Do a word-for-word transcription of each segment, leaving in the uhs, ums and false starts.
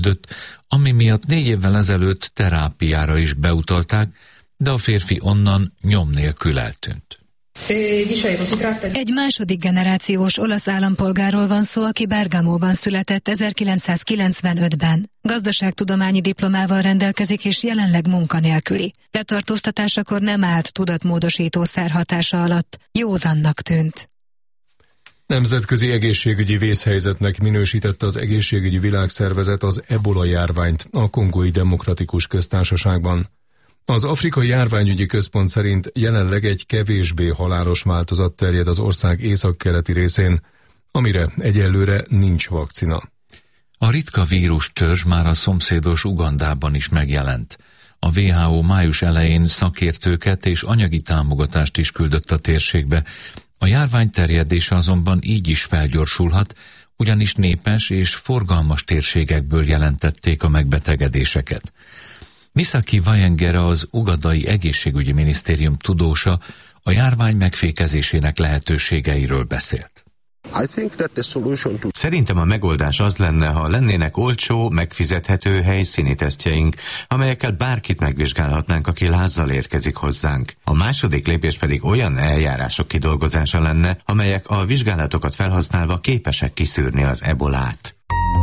ami miatt négy évvel ezelőtt terápiára is beutalták, de a férfi onnan nyom nélkül eltűnt. Egy második generációs olasz állampolgárról van szó, aki Bergamóban született ezerkilencszázkilencvenötben. Gazdaságtudományi diplomával rendelkezik és jelenleg munkanélküli. Letartóztatásakor nem állt tudatmódosító szer hatása alatt. Józannak tűnt. Nemzetközi egészségügyi vészhelyzetnek minősítette az Egészségügyi Világszervezet az ebola járványt a Kongói Demokratikus Köztársaságban. Az Afrikai Járványügyi Központ szerint jelenleg egy kevésbé halálos változat terjed az ország északkeleti részén, amire egyelőre nincs vakcina. A ritka vírus törzs már a szomszédos Ugandában is megjelent. A dupla vé há ó május elején szakértőket és anyagi támogatást is küldött a térségbe. A járvány terjedése azonban így is felgyorsulhat, ugyanis népes és forgalmas térségekből jelentették a megbetegedéseket. Misaki Vajengere, az ugandai egészségügyi minisztérium tudósa, a járvány megfékezésének lehetőségeiről beszélt. Szerintem a megoldás az lenne, ha lennének olcsó, megfizethető helyszíni tesztjeink, amelyekkel bárkit megvizsgálhatnánk, aki lázzal érkezik hozzánk. A második lépés pedig olyan eljárások kidolgozása lenne, amelyek a vizsgálatokat felhasználva képesek kiszűrni az ebolát.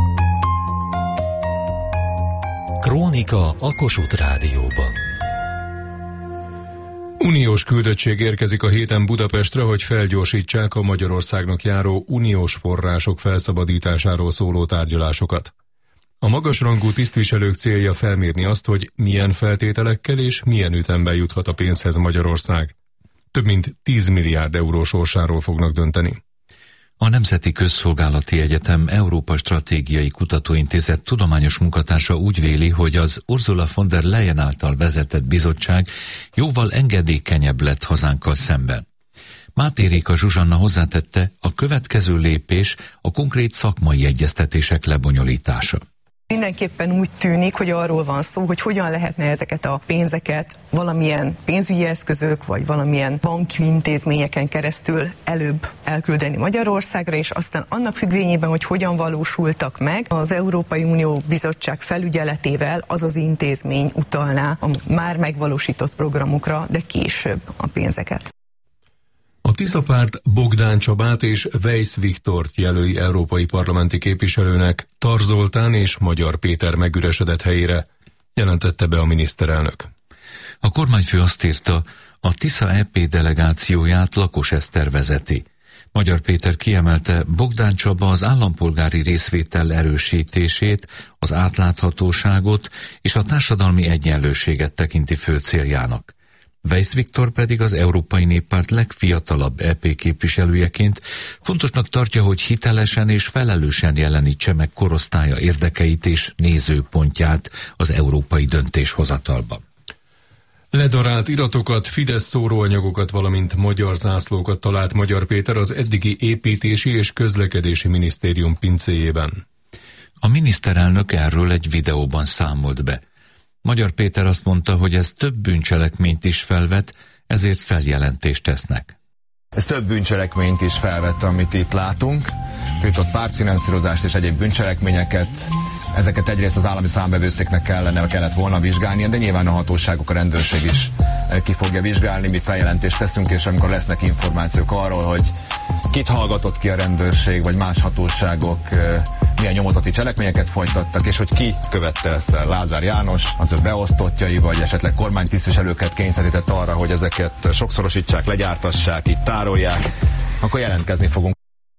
Krónika a Kossuth Rádióban. Uniós küldöttség érkezik a héten Budapestre, hogy felgyorsítsák a Magyarországnak járó uniós források felszabadításáról szóló tárgyalásokat. A magasrangú tisztviselők célja felmérni azt, hogy milyen feltételekkel és milyen ütemben juthat a pénzhez Magyarország. Több mint tíz milliárd euró sorsáról fognak dönteni. A Nemzeti Közszolgálati Egyetem Európa Stratégiai Kutatóintézet tudományos munkatársa úgy véli, hogy az Ursula von der Leyen által vezetett bizottság jóval engedékenyebb lett hazánkkal szemben. Máté Réka Zsuzsanna hozzátette, a következő lépés a konkrét szakmai egyeztetések lebonyolítása. Mindenképpen úgy tűnik, hogy arról van szó, hogy hogyan lehetne ezeket a pénzeket valamilyen pénzügyi eszközök, vagy valamilyen banki intézményeken keresztül előbb elküldeni Magyarországra, és aztán annak függvényében, hogy hogyan valósultak meg, az Európai Unió Bizottság felügyeletével az az intézmény utalná a már megvalósított programokra, de később a pénzeket. A Tisza-párt Bogdán Csabát és Weisz Viktort jelöli európai parlamenti képviselőnek Tar Zoltán és Magyar Péter megüresedett helyére, jelentette be a miniszterelnök. A kormányfő azt írta, a Tisza é pé delegációját Lakos Eszter vezeti. Magyar Péter kiemelte, Bogdán Csaba az állampolgári részvétel erősítését, az átláthatóságot és a társadalmi egyenlőséget tekinti fő céljának. Weisz Viktor pedig az Európai Néppárt legfiatalabb é pé képviselőjeként fontosnak tartja, hogy hitelesen és felelősen jelenítse meg korosztálya érdekeit és nézőpontját az európai döntéshozatalban. Ledarált iratokat, Fidesz szóróanyagokat, valamint magyar zászlókat talált Magyar Péter az eddigi építési és közlekedési minisztérium pincéjében. A miniszterelnök erről egy videóban számolt be. Magyar Péter azt mondta, hogy ez több bűncselekményt is felvet, ezért feljelentést tesznek. Ez több bűncselekményt is felvett, amit itt látunk. Tiltott pártfinanszírozást és egyéb bűncselekményeket. Ezeket egyrészt az állami számbevőszéknek kellene, kellett volna vizsgálnia, de nyilván a hatóságok, a rendőrség is ki fogja vizsgálni. Mi feljelentést teszünk, és amikor lesznek információk arról, hogy kit hallgatott ki a rendőrség, vagy más hatóságok, milyen nyomozati cselekményeket folytattak, és hogy ki követte ezt el. Lázár János, az ő beosztottjai, vagy esetleg kormánytisztviselőket kényszerített arra, hogy ezeket sokszorosítsák, legyártassák, itt tárolják, akkor jelentkezni fogunk.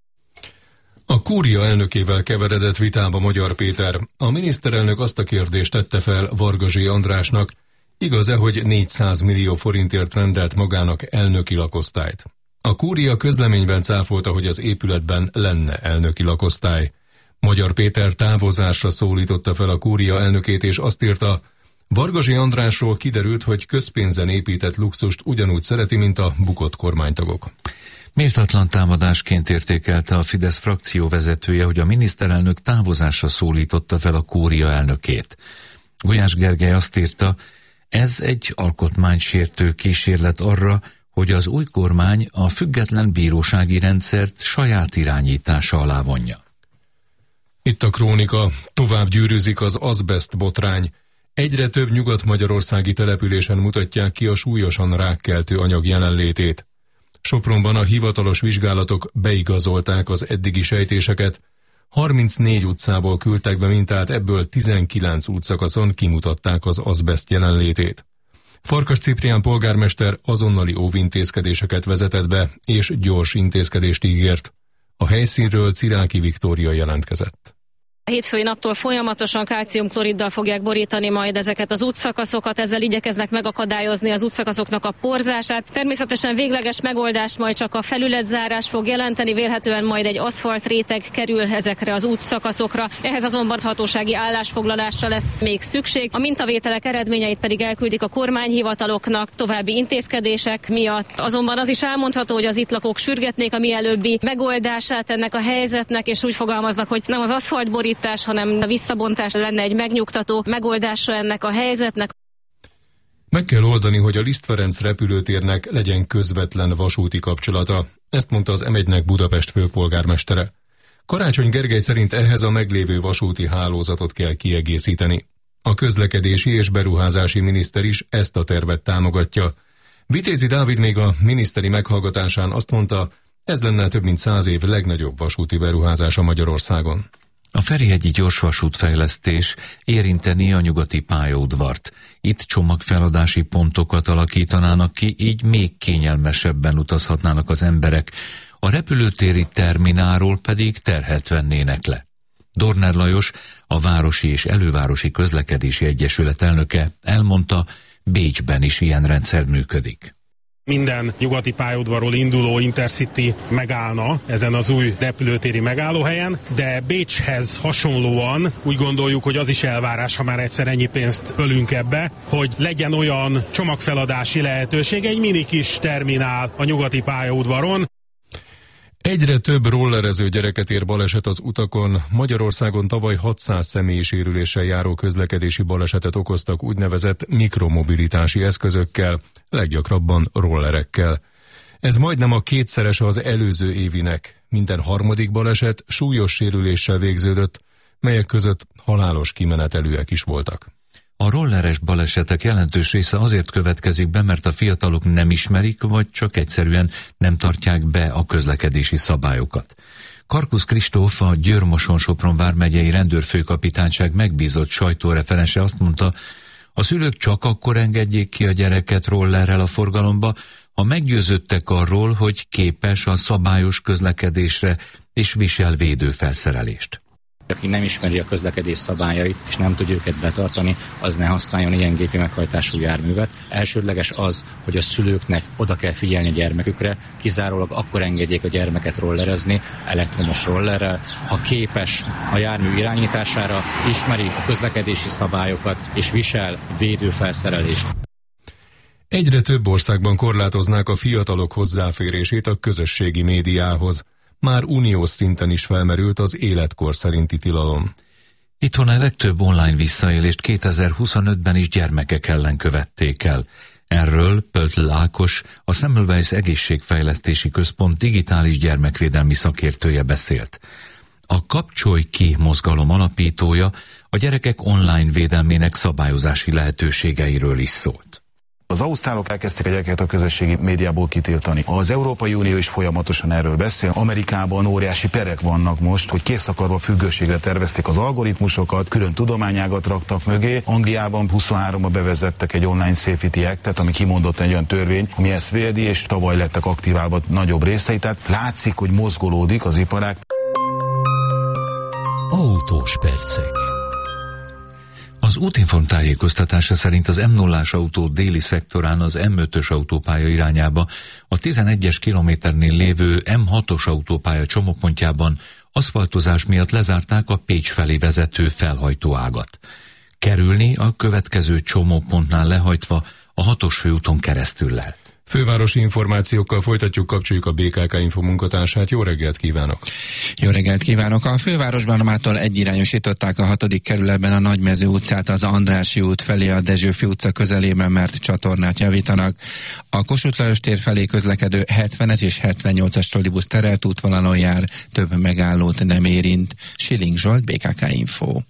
A Kúria elnökével keveredett vitába Magyar Péter. A miniszterelnök azt a kérdést tette fel Varga Zsé Andrásnak, igaz-e, hogy négyszáz millió forintért rendelt magának elnöki lakosztályt. A Kúria közleményben cáfolta, hogy az épületben lenne elnöki lakosztály. Magyar Péter távozásra szólította fel a Kúria elnökét, és azt írta, Varga Zsé Andrásról kiderült, hogy közpénzen épített luxust ugyanúgy szereti, mint a bukott kormánytagok. Méltatlan támadásként értékelte a Fidesz frakció vezetője, hogy a miniszterelnök távozásra szólította fel a Kúria elnökét. Gulyás Gergely azt írta, ez egy alkotmánysértő kísérlet arra, hogy az új kormány a független bírósági rendszert saját irányítása alá vonja. Itt a Krónika, tovább gyűrűzik az azbest botrány. Egyre több nyugat-magyarországi településen mutatják ki a súlyosan rákkeltő anyag jelenlétét. Sopronban a hivatalos vizsgálatok beigazolták az eddigi sejtéseket, harmincnégy utcából küldtek be mintát, ebből tizenkilenc útszakaszon kimutatták az azbest jelenlétét. Farkas Ciprián polgármester azonnali óvintézkedéseket vezetett be, és gyors intézkedést ígért. A helyszínről Ciráki Viktória jelentkezett. A hétfői naptól folyamatosan kálciumkloriddal fogják borítani majd ezeket az útszakaszokat, ezzel igyekeznek megakadályozni az útszakaszoknak a porzását. Természetesen végleges megoldást majd csak a felületzárás fog jelenteni, vélhetően majd egy aszfaltréteg kerül ezekre az útszakaszokra. Ehhez azonban hatósági állásfoglalásra lesz még szükség. A mintavételek eredményeit pedig elküldik a kormányhivataloknak további intézkedések miatt. Azonban az is elmondható, hogy az itt lakók sürgetnék a mielőbbi megoldását ennek a helyzetnek, és úgy fogalmaznak, hogy nem az aszfaltborítás, hanem a visszabontás lenne egy megnyugtató megoldása ennek a helyzetnek. Meg kell oldani, hogy a Liszt Ferenc repülőtérnek legyen közvetlen vasúti kapcsolata. Ezt mondta az em egynek Budapest főpolgármestere. Karácsony Gergely szerint ehhez a meglévő vasúti hálózatot kell kiegészíteni. A közlekedési és beruházási miniszter is ezt a tervet támogatja. Vitézi Dávid még a miniszteri meghallgatásán azt mondta, ez lenne több mint száz év legnagyobb vasúti beruházása Magyarországon. A Ferihegyi gyorsvasútfejlesztés érinteni a nyugati pályaudvart. Itt csomagfeladási pontokat alakítanának ki, így még kényelmesebben utazhatnának az emberek, a repülőtéri terminálról pedig terhet vennének le. Dorner Lajos, a Városi és Elővárosi Közlekedési Egyesület elnöke elmondta, Bécsben is ilyen rendszer működik. Minden nyugati pályaudvarról induló Intercity megállna ezen az új repülőtéri megállóhelyen, de Bécshez hasonlóan úgy gondoljuk, hogy az is elvárás, ha már egyszer ennyi pénzt ölünk ebbe, hogy legyen olyan csomagfeladási lehetőség, egy mini kis terminál a nyugati pályaudvaron. Egyre több rollerező gyereket ér baleset az utakon. Magyarországon tavaly hatszáz személyi sérüléssel járó közlekedési balesetet okoztak úgynevezett mikromobilitási eszközökkel, leggyakrabban rollerekkel. Ez majdnem a kétszerese az előző évinek. Minden harmadik baleset súlyos sérüléssel végződött, melyek között halálos kimenetelűek is voltak. A rolleres balesetek jelentős része azért következik be, mert a fiatalok nem ismerik, vagy csak egyszerűen nem tartják be a közlekedési szabályokat. Karkusz Kristóf, a Győr-Moson-Sopron vármegyei rendőrfőkapitányság megbízott sajtóreferense azt mondta, a szülők csak akkor engedjék ki a gyereket rollerrel a forgalomba, ha meggyőződtek arról, hogy képes a szabályos közlekedésre és visel védőfelszerelést. Aki nem ismeri a közlekedés szabályait, és nem tudja őket betartani, az ne használjon ilyen gépi meghajtású járművet. Elsődleges az, hogy a szülőknek oda kell figyelni a gyermekükre, kizárólag akkor engedjék a gyermeket rollerezni, elektromos rollerrel, ha képes a jármű irányítására, ismeri a közlekedési szabályokat, és visel védőfelszerelést. Egyre több országban korlátoznák a fiatalok hozzáférését a közösségi médiához. Már uniós szinten is felmerült az életkor szerinti tilalom. Itthon a legtöbb online visszaélést kétezer-huszonötben is gyermekek ellen követték el. Erről Pöltl Ákos, a Semmelweis Egészségfejlesztési Központ digitális gyermekvédelmi szakértője beszélt. A Kapcsolj ki mozgalom alapítója a gyerekek online védelmének szabályozási lehetőségeiről is szólt. Az ausztrálok elkezdték a gyerekeket a közösségi médiából kitiltani. Az Európai Unió is folyamatosan erről beszél. Amerikában óriási perek vannak most, hogy készszakarva függőségre tervezték az algoritmusokat, külön tudományágat raktak mögé. Angliában huszonháromban bevezettek egy online safety actet, ami kimondott egy olyan törvény, ami ezt védi, és tavaly lettek aktiválva nagyobb részei. Tehát látszik, hogy mozgolódik az iparág. Autós percek. Az Útinform tájékoztatása szerint az em nullás autó déli szektorán az em ötös autópálya irányába, a tizenegyes kilométernél lévő em hatos autópálya csomópontjában aszfaltozás miatt lezárták a Pécs felé vezető felhajtó ágat. Kerülni a következő csomópontnál lehajtva a hatos főúton keresztül lehet. Fővárosi információkkal folytatjuk, kapcsoljuk a bé ká ká Info munkatársát. Jó reggelt kívánok! Jó reggelt kívánok! A fővárosban mától egyirányosították a hatodik kerületben a Nagymező utcát az Andrássy út felé a Dezsőfi utca közelében, mert csatornát javítanak. A Kossuth Lajos tér felé közlekedő hetvenes és hetvennyolcas trollibusz terelt útvonalon jár, több megállót nem érint. Siling Zsolt, bé ká ká Info.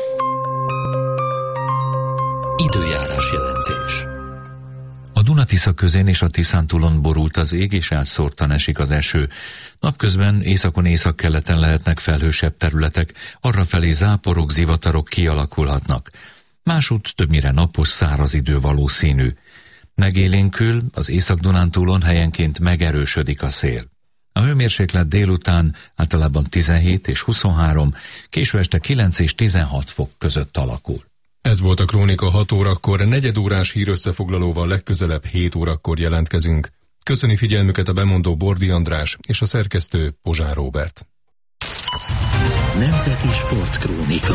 Időjárás jelentés. A Duna-Tisza közén és a Tiszántúlon borult az ég, és elszórtan esik az eső. Napközben északon északkeleten lehetnek felhősebb területek, arrafelé záporok, zivatarok kialakulhatnak. Másút többnyire napos, száraz idő valószínű. Megélénkül, az Észak-Dunántúlon helyenként megerősödik a szél. A hőmérséklet délután általában tizenhét és huszonhárom, késő este kilenc és tizenhat fok között alakul. Ez volt a Krónika hat órakor, negyedórás hírösszefoglalóval legközelebb hét órakor jelentkezünk. Köszöni figyelmüket a bemondó Bordi András és a szerkesztő Pozsár Róbert. Nemzeti Sportkrónika.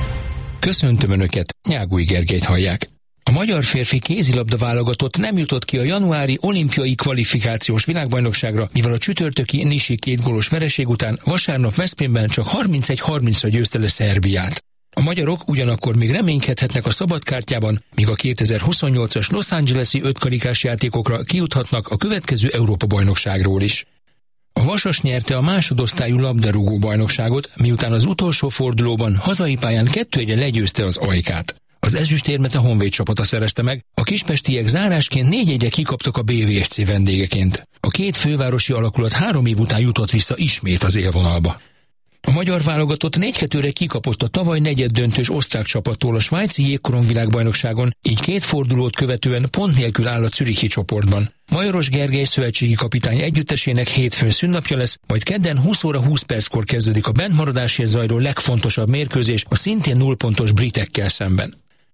Köszöntöm Önöket, Nyágúj Gergelyt hallják. A magyar férfi kézilabda válogatott nem jutott ki a januári olimpiai kvalifikációs világbajnokságra, mivel a csütörtöki Nisi két gólos vereség után vasárnap Veszprémben csak harmincegy harmincra győzte le Szerbiát. A magyarok ugyanakkor még reménykedhetnek a szabadkártyában, míg a kétezer-huszonnyolcas Los Angeles-i ötkarikás játékokra kijuthatnak a következő Európa-bajnokságról is. A Vasas nyerte a másodosztályú labdarúgó bajnokságot, miután az utolsó fordulóban hazai pályán kettő egyre legyőzte az Ajkát. Az ezüstérmet a Honvéd csapata szerezte meg, a kispestiek zárásként négy egyre kikaptak a bé vé es cé vendégeként. A két fővárosi alakulat három év után jutott vissza ismét az élvonalba. A magyar válogatott négy kettőre kikapott a tavaly negyeddöntős osztrák csapattól a svájci jégkorong világbajnokságon, így két fordulót követően pont nélkül áll a zürichi csoportban. Majoros Gergely szövetségi kapitány együttesének hétfőn szünnapja lesz, majd kedden húsz óra húsz perckor kezdődik a bentmaradásért zajló legfontosabb mérkőzés a szintén nullpontos britekkel szemben.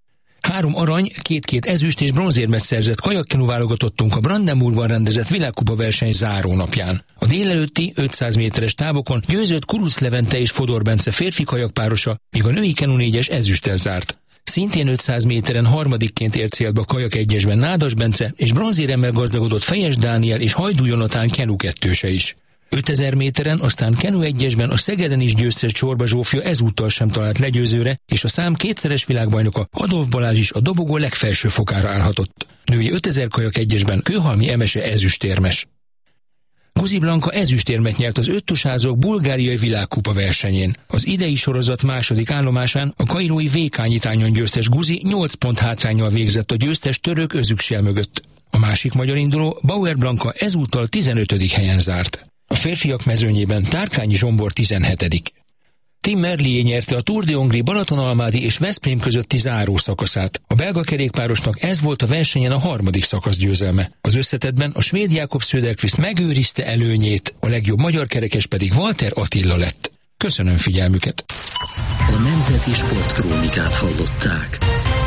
Három arany, két-két ezüst és bronzérmet szerzett kajakkenu válogatottunk a Brandenburgban rendezett világkupa verseny zárónapján. A délelőtti ötszáz méteres távokon győzött Kuruc Levente és Fodor Bence férfi kajakpárosa, míg a női kenu négyes ezüsttel zárt. Szintén ötszáz méteren harmadikként ért célba kajak egyesben Nádas Bence és bronzéremmel gazdagodott Fejes Dániel és Hajdú Jonatán kenu kettőse is. ötezer méteren, aztán kenu egyesben a Szegeden is győztes Csorba Zsófia ezúttal sem talált legyőzőre, és a szám kétszeres világbajnoka Adolf Balázs is a dobogó legfelső fokára állhatott. Női ötezer kajak egyesben Kőhalmi Emese ezüstérmes. Guzi Blanka ezüstérmet nyert az öttusázók bulgáriai világkupa versenyén. Az idei sorozat második állomásán a kairói Vékányitányon győztes Guzi nyolc pont hátránnyal végzett a győztes török Özüksel mögött. A másik magyar induló, Bauer Blanka ezúttal tizenötödik helyen zárt. A férfiak mezőnyében Tárkányi Zsombor tizenhetedik Tim Merlier nyerte a Tour de Hongrie Balatonalmádi és Veszprém közötti záró szakaszát. A belga kerékpárosnak ez volt a versenyen a harmadik szakasz győzelme. Az összetettben a svéd Jakob Söderqvist megőrizte előnyét, a legjobb magyar kerekes pedig Walter Attila lett. Köszönöm figyelmüket! A Nemzeti Sportkrónikát hallották.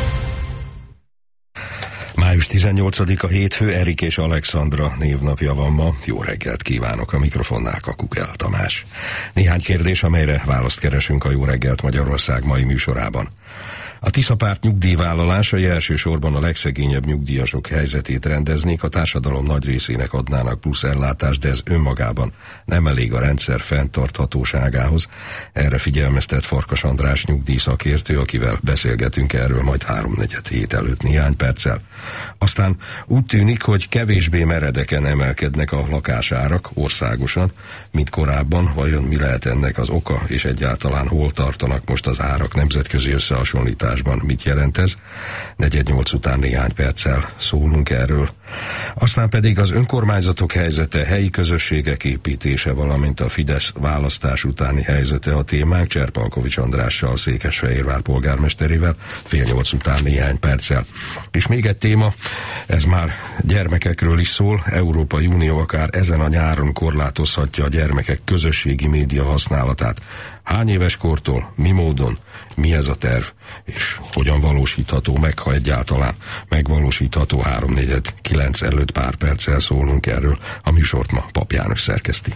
május tizennyolcadika hétfő, Erik és Alexandra névnapja van ma. Jó reggelt kívánok, a mikrofonnál Kakukel Tamás. Néhány kérdés, amelyre választ keresünk a Jó reggelt Magyarország mai műsorában. A Tisza párt nyugdíjvállalásai elsősorban a legszegényebb nyugdíjasok helyzetét rendeznék, a társadalom nagy részének adnának plusz ellátást, de ez önmagában nem elég a rendszer fenntarthatóságához. Erre figyelmeztet Farkas András nyugdíjszakértő, akivel beszélgetünk erről majd háromnegyed hét előtt néhány perccel. Aztán úgy tűnik, hogy kevésbé meredeken emelkednek a lakásárak országosan, mint korábban. Vajon mi lehet ennek az oka, és egyáltalán hol tartanak most az árak nemzetközi összehasonlításban? Mit jelent ez? negyvennyolc után néhány perccel szólunk erről. Aztán pedig az önkormányzatok helyzete, helyi közösségek építése, valamint a Fidesz választás utáni helyzete a témánk. Cserpalkovics Andrással, Székesfehérvár polgármesterével fél nyolc után néhány perccel. És még egy téma, ez már gyermekekről is szól. Európai Unió akár ezen a nyáron korlátozhatja a gyermekek közösségi média használatát. Hány éves kortól, mi módon, mi ez a terv, és hogyan valósítható meg, ha egyáltalán megvalósítható. Háromnegyed kilenc előtt pár perccel szólunk erről. A műsort ma Pap János szerkeszti.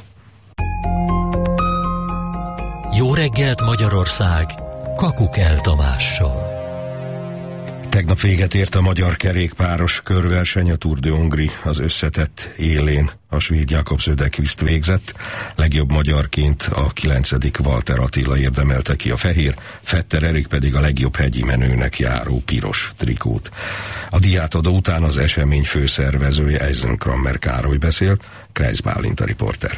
Jó reggelt Magyarország, Kakukel Tamással. Tegnap véget ért a magyar kerékpáros körverseny, a Tour de Hongrie az összetett élén a svéd Jakob Söderqvist végzett. Legjobb magyarként a kilencedik Walter Attila érdemelte ki a fehér, Vetter Erik pedig a legjobb hegyi menőnek járó piros trikót. A díjátadó után az esemény főszervezője Eisenkrammer Károly beszélt, Kreisz Bálint a riporter.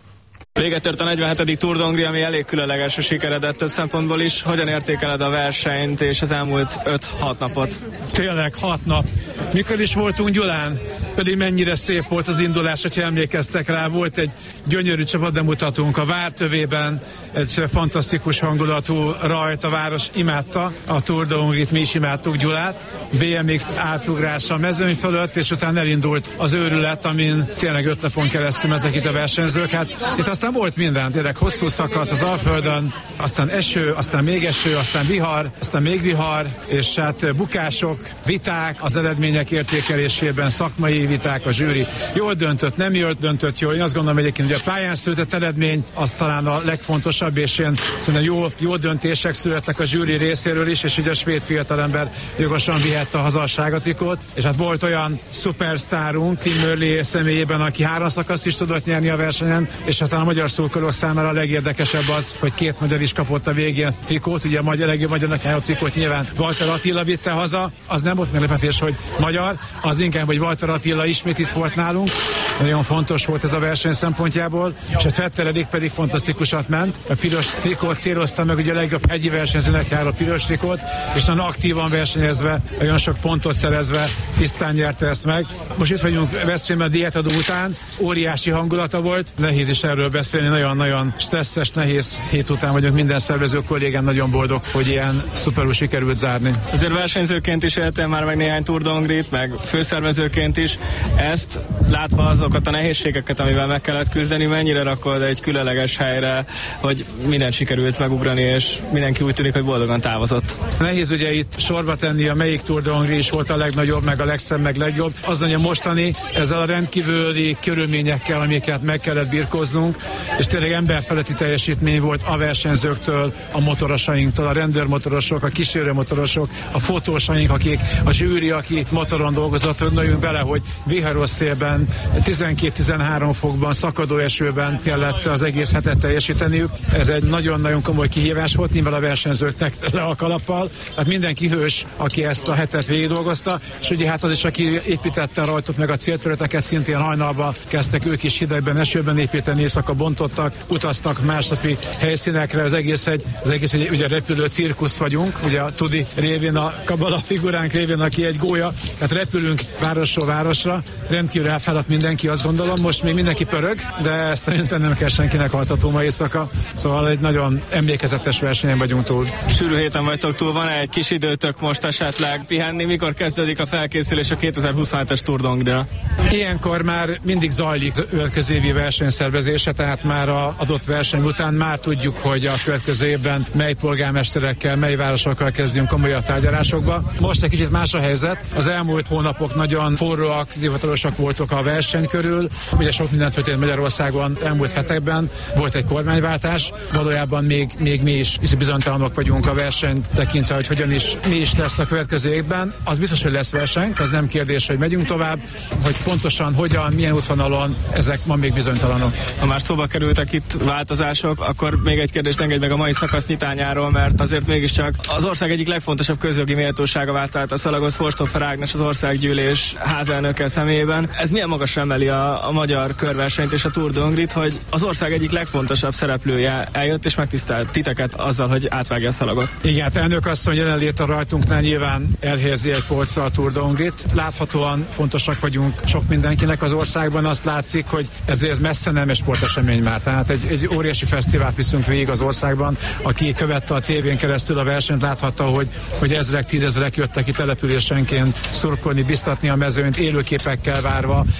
Véget ért a negyvenhetedik Tour de Hongrie, ami elég különleges a sikeredet több szempontból is. Hogyan értékeled a versenyt és az elmúlt öt-hat napot? Tényleg hat nap. Mikor is voltunk Gyulán? Pedig mennyire szép volt az indulás, hogyha emlékeztek rá. Volt egy gyönyörű csapatbemutatónk a Vártövében, egy fantasztikus hangulatú rajt, a város imádta a Tour de Hongrie-t, mi is imádtuk Gyulát. bé em iksz átugrása a mezőny fölött, és utána elindult az őrület, amin tényleg öt napon keresztül mentek itt a versenyzők. Hát itt aztán volt minden, tényleg hosszú szakasz az Alföldön, aztán eső, aztán még eső, aztán vihar, aztán még vihar, és hát bukások, viták az eredmények értékelésében, szakmai viták, a zsűri jól döntött, nem jól döntött jól. Én azt gondolom egyébként, hogy a pályán született eredmény az talán a legfontosabb, és én szerintem jó, jó döntések születtek a zsűri részéről is, és ugye a svéd fiatalember jogosan vihette a haza a sárgatrikót, és hát volt olyan szupersztárunk Tim Murley személyében, aki három szakaszt is tudott nyerni a versenyen, és hát a magyar szurkolók számára a legérdekesebb az, hogy két magyar is kapott a végén trikót, ugye a magyar, legjobb magyarnak járó trikót nyilván Walter Attila vitte haza, az nem volt meglepetés, hogy magyar, az inkább, hogy Walter Attila ismét itt volt nálunk, nagyon fontos volt ez a verseny szempontjából, és a Vetter Erik pedig fantasztikusat ment, a piros trikót célozta meg, ugye a legjobb hegyi versenyzőnek járó piros trikót, és nagyon aktívan versenyezve, nagyon sok pontot szerezve tisztán nyerte ezt meg. Most itt vagyunk Veszprémben a díjátadó után, óriási hangulata volt, nehéz is erről beszélni, nagyon-nagyon stresszes, nehéz hét után vagyunk, minden szervező kollégám nagyon boldog, hogy ilyen szuperül sikerült zárni. Azért versenyzőként is éltél már meg néhány Tour de Hongrie-t, meg főszervezőként is. Ezt látva azokat a nehézségeket, amivel meg kellett küzdeni, mennyire rakod egy különleges helyre, hogy mindent sikerült megugrani, és mindenki úgy tűnik, hogy boldogan távozott. Nehéz ugye itt sorba tenni, a melyik Tour de Hongrie is volt a legnagyobb, meg a legszebb, meg legjobb. Az, hogy a mostani ezzel a rendkívüli körülményekkel, amiket meg kellett birkóznunk, és tényleg emberfeletti teljesítmény volt a versenyzőktől, a motorosainktól, a rendőrmotorosok, a kísérőmotorosok, a fotósaink, akik, a zsűri, aki motoron dolgozott, hogy nőjünk bele, hogy viharos szélben, tizenkét-tizenhárom fokban, szakadó esőben kellett az egész hetet teljesíteniük. Ez egy nagyon-nagyon komoly kihívás volt, nyilván a versenyzőknek le a kalappal. Hát mindenki hős, aki ezt a hetet végig dolgozta, és ugye hát az is, aki építette a rajtot, meg a céltöröteket, szintén hajnalba kezdtek ők is hidegben, esőben építeni, éjszaka bontottak, utaztak másnapi helyszínekre, az egész egy, az egész ugye, ugye repülő cirkusz vagyunk, ugye a Tudi révén, a Kabala figuránk révén, aki egy gólya, tehát repülünk városról városra, rendkívül elfáradt mindenki, azt gondolom, most még mindenki pörög, de szerintem nem kell senkinek altató ma éjszaka, szóval egy nagyon emlékezetes versenyen vagyunk túl. Sűrű héten vagytok túl, van egy kis időtök most esetleg pihenni, mikor kezdődik a felkészülés a kétezer-huszonhetes Tour de Hongrie-ra? Ilyenkor már mindig zajlik a következő évi versenyszervezése, tehát már a adott verseny után már tudjuk, hogy a következő évben mely polgármesterekkel, mely városokkal kezdjünk komolyabb tárgyalásokba. Most egy kicsit más a helyzet. Az elmúlt hónapok nagyon forróak, zivatarosak voltak a verseny körül. Ugye sok mindent történt Magyarországon elmúlt hetekben. Volt egy kormányváltás. Valójában még, még mi is bizonytalanok vagyunk a verseny tekintve, hogy hogyan is, mi is lesz a következő évben. Az biztos, hogy lesz verseny, az nem kérdés, hogy megyünk tovább, hogy pontosan hogyan, milyen útvonalon, ezek ma még bizonytalanok. Ha már szóba kerültek itt változások, akkor még egy kérdést engedj meg a mai szakasz nyitányáról, mert azért mégiscsak az ország egyik legfontosabb közjogi méltósága vált át a szalagot Forsthofer Ágnes, az országgyűlés házelnöke személyében. Ez milyen magasra emeli a, a magyar körversenyt és a Tour de Hongrie-t, hogy az ország egyik legfontosabb szereplője eljött és megtisztelt titeket azzal, hogy átvágja a szalagot? Igen, elnök asszony jelenlét a rajtunknál nyilván elhelyezi egy polcra a Tour de Hongrie-t. Láthatóan fontosak vagyunk sok mindenkinek az országban, azt látszik, hogy ezért messze nem egy sportesemény már. Tehát egy, egy óriási fesztivált viszünk végig az országban. Aki követte a tévén keresztül a versenyt, láthatta, hogy, hogy ezrek, tízezrek jöttek ki településenként szurkolni, biztatni a mezőnyt, élőképekkel várva, hogy ők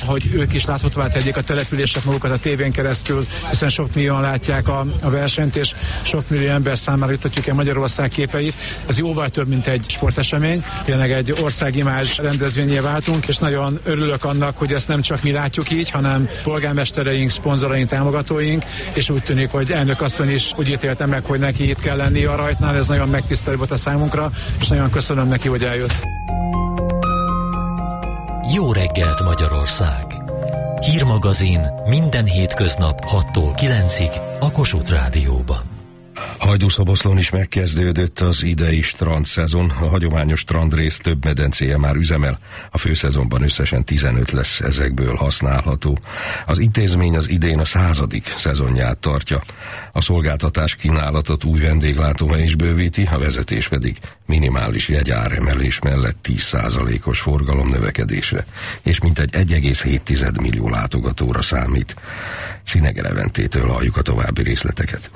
ők is láthatóvá tegyék a települések magukat a tévén keresztül, hiszen sok millióan látják a, a versenyt, és sok millió ember számára jutatjuk el Magyarország képeit. Ez jóval több, mint egy sportesemény. Tényleg egy országimázs rendezvényé váltunk, és nagyon örülök annak, hogy ezt nem csak mi látjuk így, hanem polgármestereink, szponzoraink, támogatóink, és úgy tűnik, hogy elnök asszony is úgy ítélte meg, hogy neki itt kell lenni a rajtnál. Ez nagyon megtisztelő volt a számunkra, és nagyon köszönöm neki, hogy eljött. Jó reggelt, Magyarország! Hírmagazin minden hétköznap hattól kilencig a Kossuth Rádióban. Hajdúszoboszlón is megkezdődött az idei strandszezon. A hagyományos strandrész több medencéje már üzemel. A főszezonban összesen tizenöt lesz ezekből használható. Az intézmény az idén a századik szezonját tartja. A szolgáltatás kínálatot új vendéglátóhely is bővíti, a vezetés pedig minimális jegyáremelés mellett tíz százalékos forgalomnövekedésre, és mintegy egy egész hét millió látogatóra számít. Cinege Leventétől halljuk a további részleteket.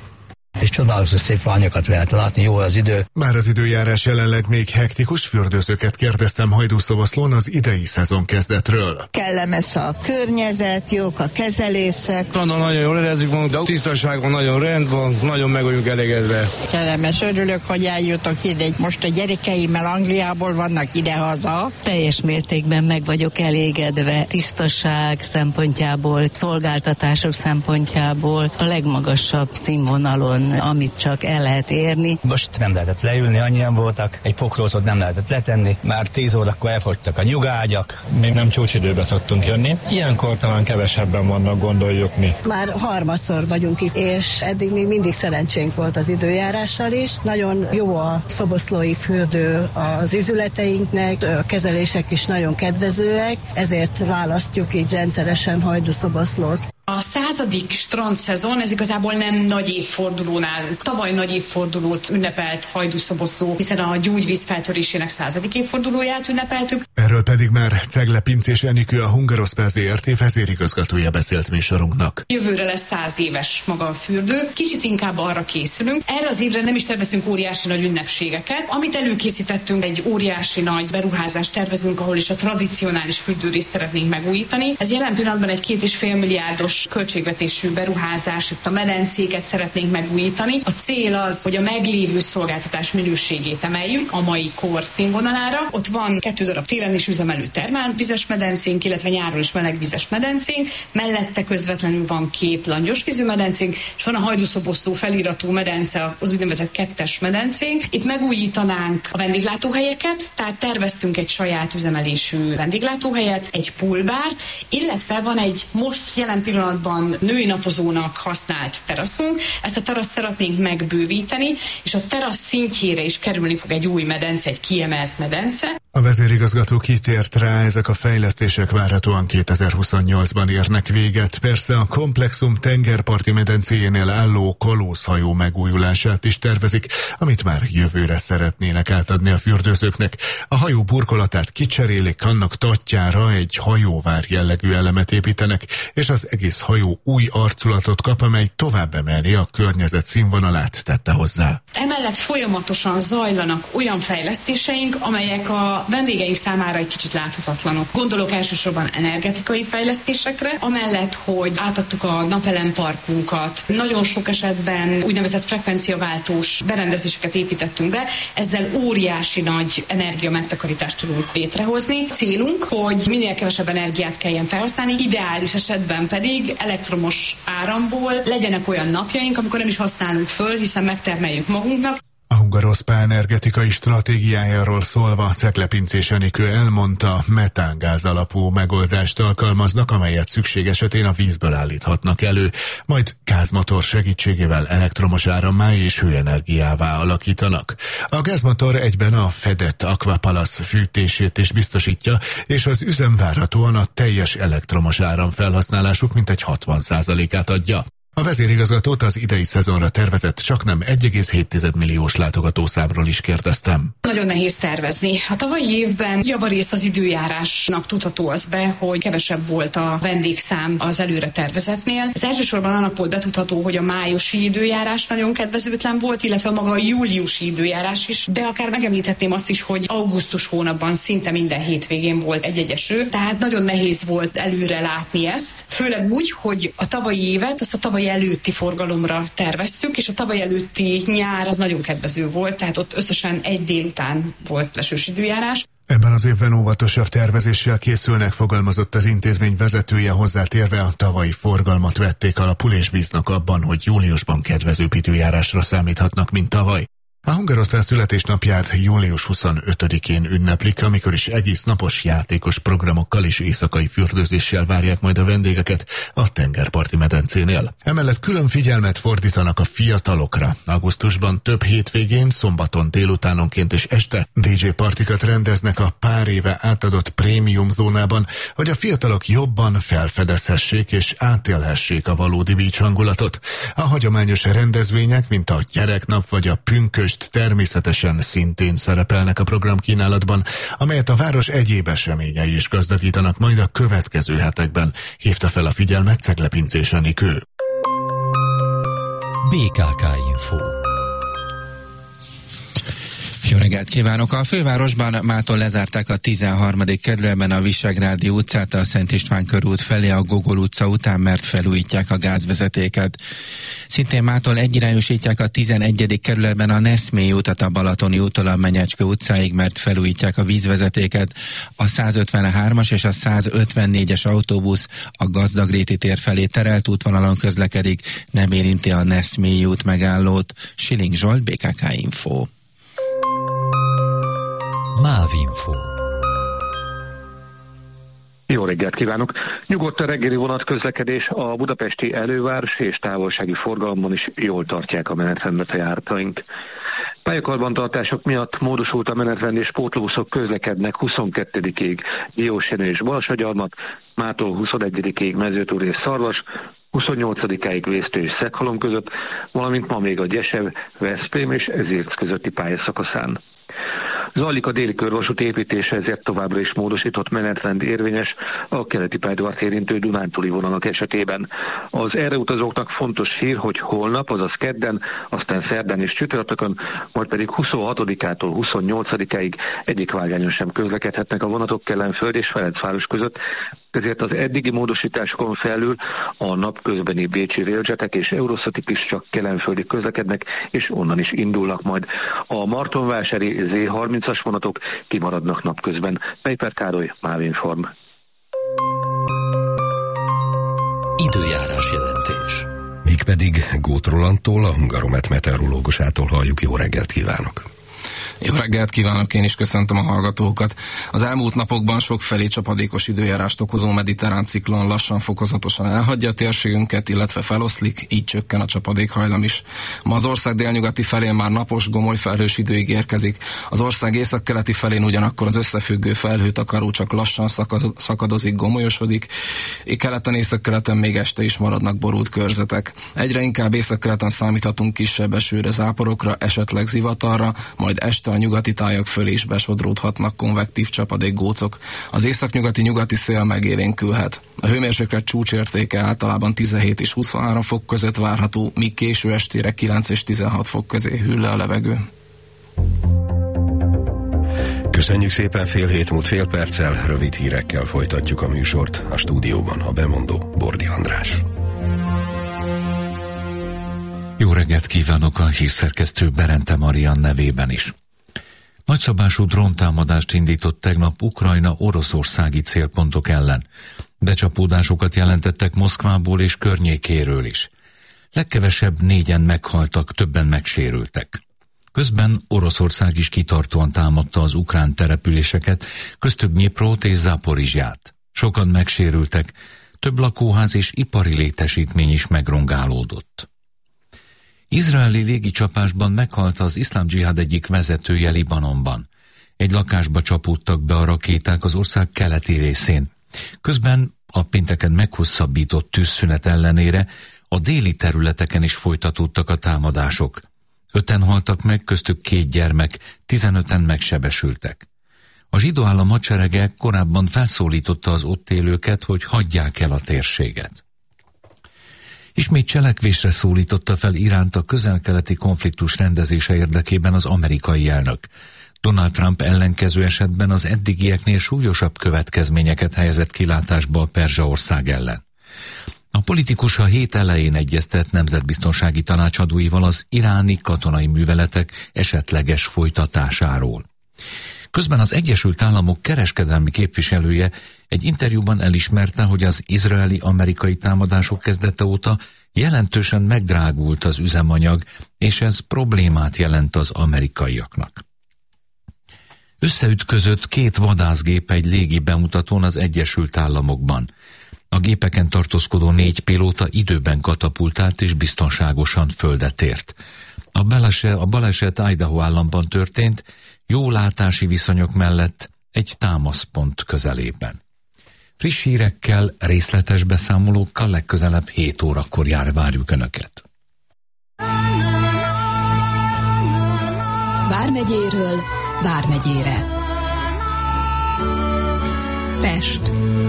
És csodálatos szép lányokat lehet látni, jó az idő. Bár az időjárás jelenleg még hektikus, fürdőzőket kérdeztem Hajdúszoboszlón az idei szezon kezdetről. Kellemes a környezet, jók a kezelések. Nagyon, nagyon jól érezzük magunkat, de a tisztaságban nagyon rend van, nagyon meg vagyunk elégedve. Kellemes, örülök, hogy eljutok ide. Most a gyerekeimmel Angliából vannak idehaza. Teljes mértékben meg vagyok elégedve. Tisztaság szempontjából, szolgáltatások szempontjából a legmagasabb színvonalon, amit csak el lehet érni. Most nem lehetett leülni, annyian voltak, egy pokrócot nem lehetett letenni, már tíz órakor elfogytak a nyugágyak. Még nem csúcsidőbe szoktunk jönni, ilyenkor talán kevesebben vannak, gondoljuk mi. Már harmadszor vagyunk itt, és eddig még mindig szerencsénk volt az időjárással is. Nagyon jó a szoboszlói fürdő az izületeinknek, a kezelések is nagyon kedvezőek, ezért választjuk így rendszeresen Hajdúszoboszlót. A századik strandszezon, ez igazából nem nagy évfordulónál. Tavaly nagy évfordulót ünnepelt Hajdúszoboszló, hiszen a gyógyvíz feltörésének századik évfordulóját ünnepeltük. Erről pedig már Cegle Pincés Enikő, a Hungaroszpál zé er té vezérigazgatója beszélt műsorunknak. Jövőre lesz száz éves maga a fürdő, kicsit inkább arra készülünk. Erre az évre nem is tervezünk óriási nagy ünnepségeket. Amit előkészítettünk, egy óriási nagy beruházást tervezünk, ahol is a tradicionális fürdőrészt szeretnénk megújítani. Ez jelen pillanatban egy két és fél milliárdos költségvetésű beruházás, itt a medencéket szeretnénk megújítani. A cél az, hogy a meglévő szolgáltatás minőségét emeljük a mai kor színvonalára. Ott van kettő darab télen is üzemelő termálvizes medencénk, illetve nyáron is melegvizes medencénk. Mellette közvetlenül van két langyosvízű medencénk, és van a Hajdúszoboszló feliratú medence, az úgynevezett kettes medencénk. Itt megújítanánk a vendéglátóhelyeket, tehát terveztünk egy saját üzemelésű vendéglátóhelyet, egy poolbárt, illetve van egy most jelen pillanatban női napozónak használt teraszunk. Ezt a teraszt szeretnénk megbővíteni, és a terasz szintjére is kerülni fog egy új medence, egy kiemelt medence. A vezérigazgató kitért rá, ezek a fejlesztések várhatóan kétezer-huszonnyolcban érnek véget. Persze a komplexum tengerparti medencéjénél álló kalózhajó megújulását is tervezik, amit már jövőre szeretnének átadni a fürdőzőknek. A hajó burkolatát kicserélik, annak tatjára egy hajóvár jellegű elemet építenek, és az egész hajó új arculatot kap, amely tovább emeli a környezet színvonalát, tette hozzá. Emellett folyamatosan zajlanak olyan fejlesztéseink, amelyek a vendégeink számára egy kicsit láthatatlanok. Gondolok elsősorban energetikai fejlesztésekre, amellett, hogy átadtuk a napelemparkunkat, nagyon sok esetben úgynevezett frekvenciaváltós berendezéseket építettünk be, ezzel óriási nagy energia megtakarítást tudunk létrehozni. Célunk, hogy minél kevesebb energiát kelljen felhasználni, ideális esetben pedig elektromos áramból legyenek olyan napjaink, amikor nem is használunk föl, hiszen megtermeljük magunknak. A Hungaroszpál energetikai stratégiájáról szólva Cegle Pincés Enikő elmondta, metángáz alapú megoldást alkalmaznak, amelyet szükség esetén a vízből állíthatnak elő, majd gázmotor segítségével elektromos árammá és hőenergiává alakítanak. A gázmotor egyben a fedett Aquapalace fűtését is biztosítja, és az üzem várhatóan a teljes elektromos áram felhasználásuk mintegy hatvan százalékát adja. A vezérigazgatót az idei szezonra tervezett csaknem egy egész hét milliós látogatószámról is kérdeztem. Nagyon nehéz tervezni. A tavalyi évben javarészt az időjárásnak tudható az be, hogy kevesebb volt a vendégszám az előre tervezetnél. Ez elsősorban annak volt betudható, hogy a májusi időjárás nagyon kedvezőtlen volt, illetve maga a júliusi időjárás is, de akár megemlíthetném azt is, hogy augusztus hónapban szinte minden hétvégén volt egy-egy eső, tehát nagyon nehéz volt előre látni ezt. Főleg úgy, hogy a tavalyi évet, azt a tavalyi előtti forgalomra terveztük, és a tavaly előtti nyár az nagyon kedvező volt, tehát ott összesen egy délután volt esős időjárás. Ebben az évben óvatosabb tervezéssel készülnek, fogalmazott az intézmény vezetője, hozzátérve a tavalyi forgalmat vették alapul, és bíznak abban, hogy júliusban kedvezőbb időjárásra számíthatnak, mint tavaly. A Hungaroszpán születésnapját július huszonötödikén ünneplik, amikor is egész napos játékos programokkal és éjszakai fürdőzéssel várják majd a vendégeket a tengerparti medencénél. Emellett külön figyelmet fordítanak a fiatalokra. Augusztusban több hétvégén, szombaton délutánonként és este dé dzsé partikat rendeznek a pár éve átadott prémium zónában, hogy a fiatalok jobban felfedezhessék és átélhessék a valódi beach hangulatot. A hagyományos rendezvények, mint a gyereknap vagy a pünkös természetesen szintén szerepelnek a programkínálatban, amelyet a város egyéb eseményei is gazdagítanak majd a következő hetekben, hívta fel a figyelmet Ceglepincés Anikő. bé ká ká Info. Jó reggelt kívánok! A fővárosban mától lezárták a tizenharmadik kerületben a Visegrádi utcát a Szent István körút felé a Gogol utca után, mert felújítják a gázvezetéket. Szintén mától egyirányosítják a tizenegyedik kerületben a Neszmélyi utat a Balatoni úttól a Menyecske utcáig, mert felújítják a vízvezetéket. A százötvenhármas és a százötvennégyes autóbusz a Gazdagréti tér felé terelt útvonalon közlekedik, nem érinti a Neszmélyi út megállót. Siling Zsolt, bé ká ká Info. Mávinfo. Jó reggelt kívánok! Nyugodt a reggeli vonatközlekedés, a budapesti előváros és távolsági forgalomban is jól tartják a menetrendet a járataink. Pályakarbantartások miatt módosult a menetrend, és pótlóbuszok közlekednek huszonkettedikéig Diósjenő és Balassagyarmat, mától huszonegyedikéig Mezőtúr és Szarvas, huszonnyolcadikáig Vésztő és Szeghalom között, valamint ma még a Gyesev, Veszprém és Ezért közötti pályaszakaszán. Zajlik a déli körvasút építése, ezért továbbra is módosított menetrend érvényes a keleti pályadvart érintő Dunántúli vonalak esetében. Az erre utazóknak fontos hír, hogy holnap, azaz kedden, aztán szerdán és csütörtökön, majd pedig huszonhatodikától huszonnyolcadikáig egyik vágányon sem közlekedhetnek a vonatok Kellenföld és Ferencváros között, ezért az eddigi módosításokon felül a napközbeni bécsi railjetek és Euroszatik is csak kelenföldig közlekednek, és onnan is indulnak majd. A martonvásári zé harmincas vonatok kimaradnak napközben. Pejper Károly, Mávinform. Időjárás jelentés. Mégpedig Góth Rolandtól, a Hungaromet meteorológusától halljuk. Jó reggelt kívánok! Jó reggelt kívánok, én is köszöntöm a hallgatókat. Az elmúlt napokban sokfelé csapadékos időjárást okozó mediterrán ciklon lassan fokozatosan elhagyja a térségünket, illetve feloszlik, így csökken a csapadékhajlam is. Ma az ország délnyugati felén már napos, gomoly felhős időig érkezik. Az ország északkeleti felén ugyanakkor az összefüggő felhőtakaró csak lassan szakadozik, gomolyosodik. Keleten, északkeleten még este is maradnak borult körzetek. Egyre inkább északkeleten számíthatunk kisebb esőre, záporokra, esetleg zivatarra, majd este a nyugati tájak fölé is besodródhatnak konvektív csapadékgócok. Az északnyugati nyugati szél megélénkülhet. A hőmérséklet csúcsértéke általában tizenhét és huszonhárom fok között várható, míg késő estére kilenc és tizenhat fok közé hűl le a levegő. Köszönjük szépen, fél hét múlt fél perccel, rövid hírekkel folytatjuk a műsort. A stúdióban a bemondó Bordi András. Jó reggelt kívánok a hírszerkesztő Berente Marian nevében is. Nagyszabású dróntámadást indított tegnap Ukrajna oroszországi célpontok ellen. Becsapódásokat jelentettek Moszkvából és környékéről is. Legkevesebb négyen meghaltak, többen megsérültek. Közben Oroszország is kitartóan támadta az ukrán településeket, köztük Dnyiprót és Zaporizsját. Sokan megsérültek, több lakóház és ipari létesítmény is megrongálódott. Izraeli légicsapásban meghalt az iszlám dzsihád egyik vezetője Libanonban. Egy lakásba csapódtak be a rakéták az ország keleti részén. Közben a pénteken meghosszabbított tűzszünet ellenére A déli területeken is folytatódtak a támadások. Öten haltak meg, köztük két gyermek, tizenöten megsebesültek. A zsidó állam hadserege korábban felszólította az ott élőket, hogy hagyják el a térséget. Ismét cselekvésre szólította fel Iránt a közel-keleti konfliktus rendezése érdekében az amerikai elnök. Donald Trump ellenkező esetben az eddigieknél súlyosabb következményeket helyezett kilátásba a Perzsa-ország ellen. A politikus a hét elején egyeztet nemzetbiztonsági tanácsadóival az iráni katonai műveletek esetleges folytatásáról. Közben az Egyesült Államok kereskedelmi képviselője egy interjúban elismerte, hogy az izraeli-amerikai támadások kezdete óta jelentősen megdrágult az üzemanyag, és ez problémát jelent az amerikaiaknak. Összeütközött két vadászgép egy légi bemutatón az Egyesült Államokban. A gépeken tartózkodó négy pilóta időben katapultált és biztonságosan földet ért. A baleset, a baleset Idaho államban történt, jó látási viszonyok mellett egy támaszpont közelében. Friss hírekkel, részletes beszámolókkal legközelebb hét órakor jár várjuk Önöket. Vármegyéről Vármegyére. Pest.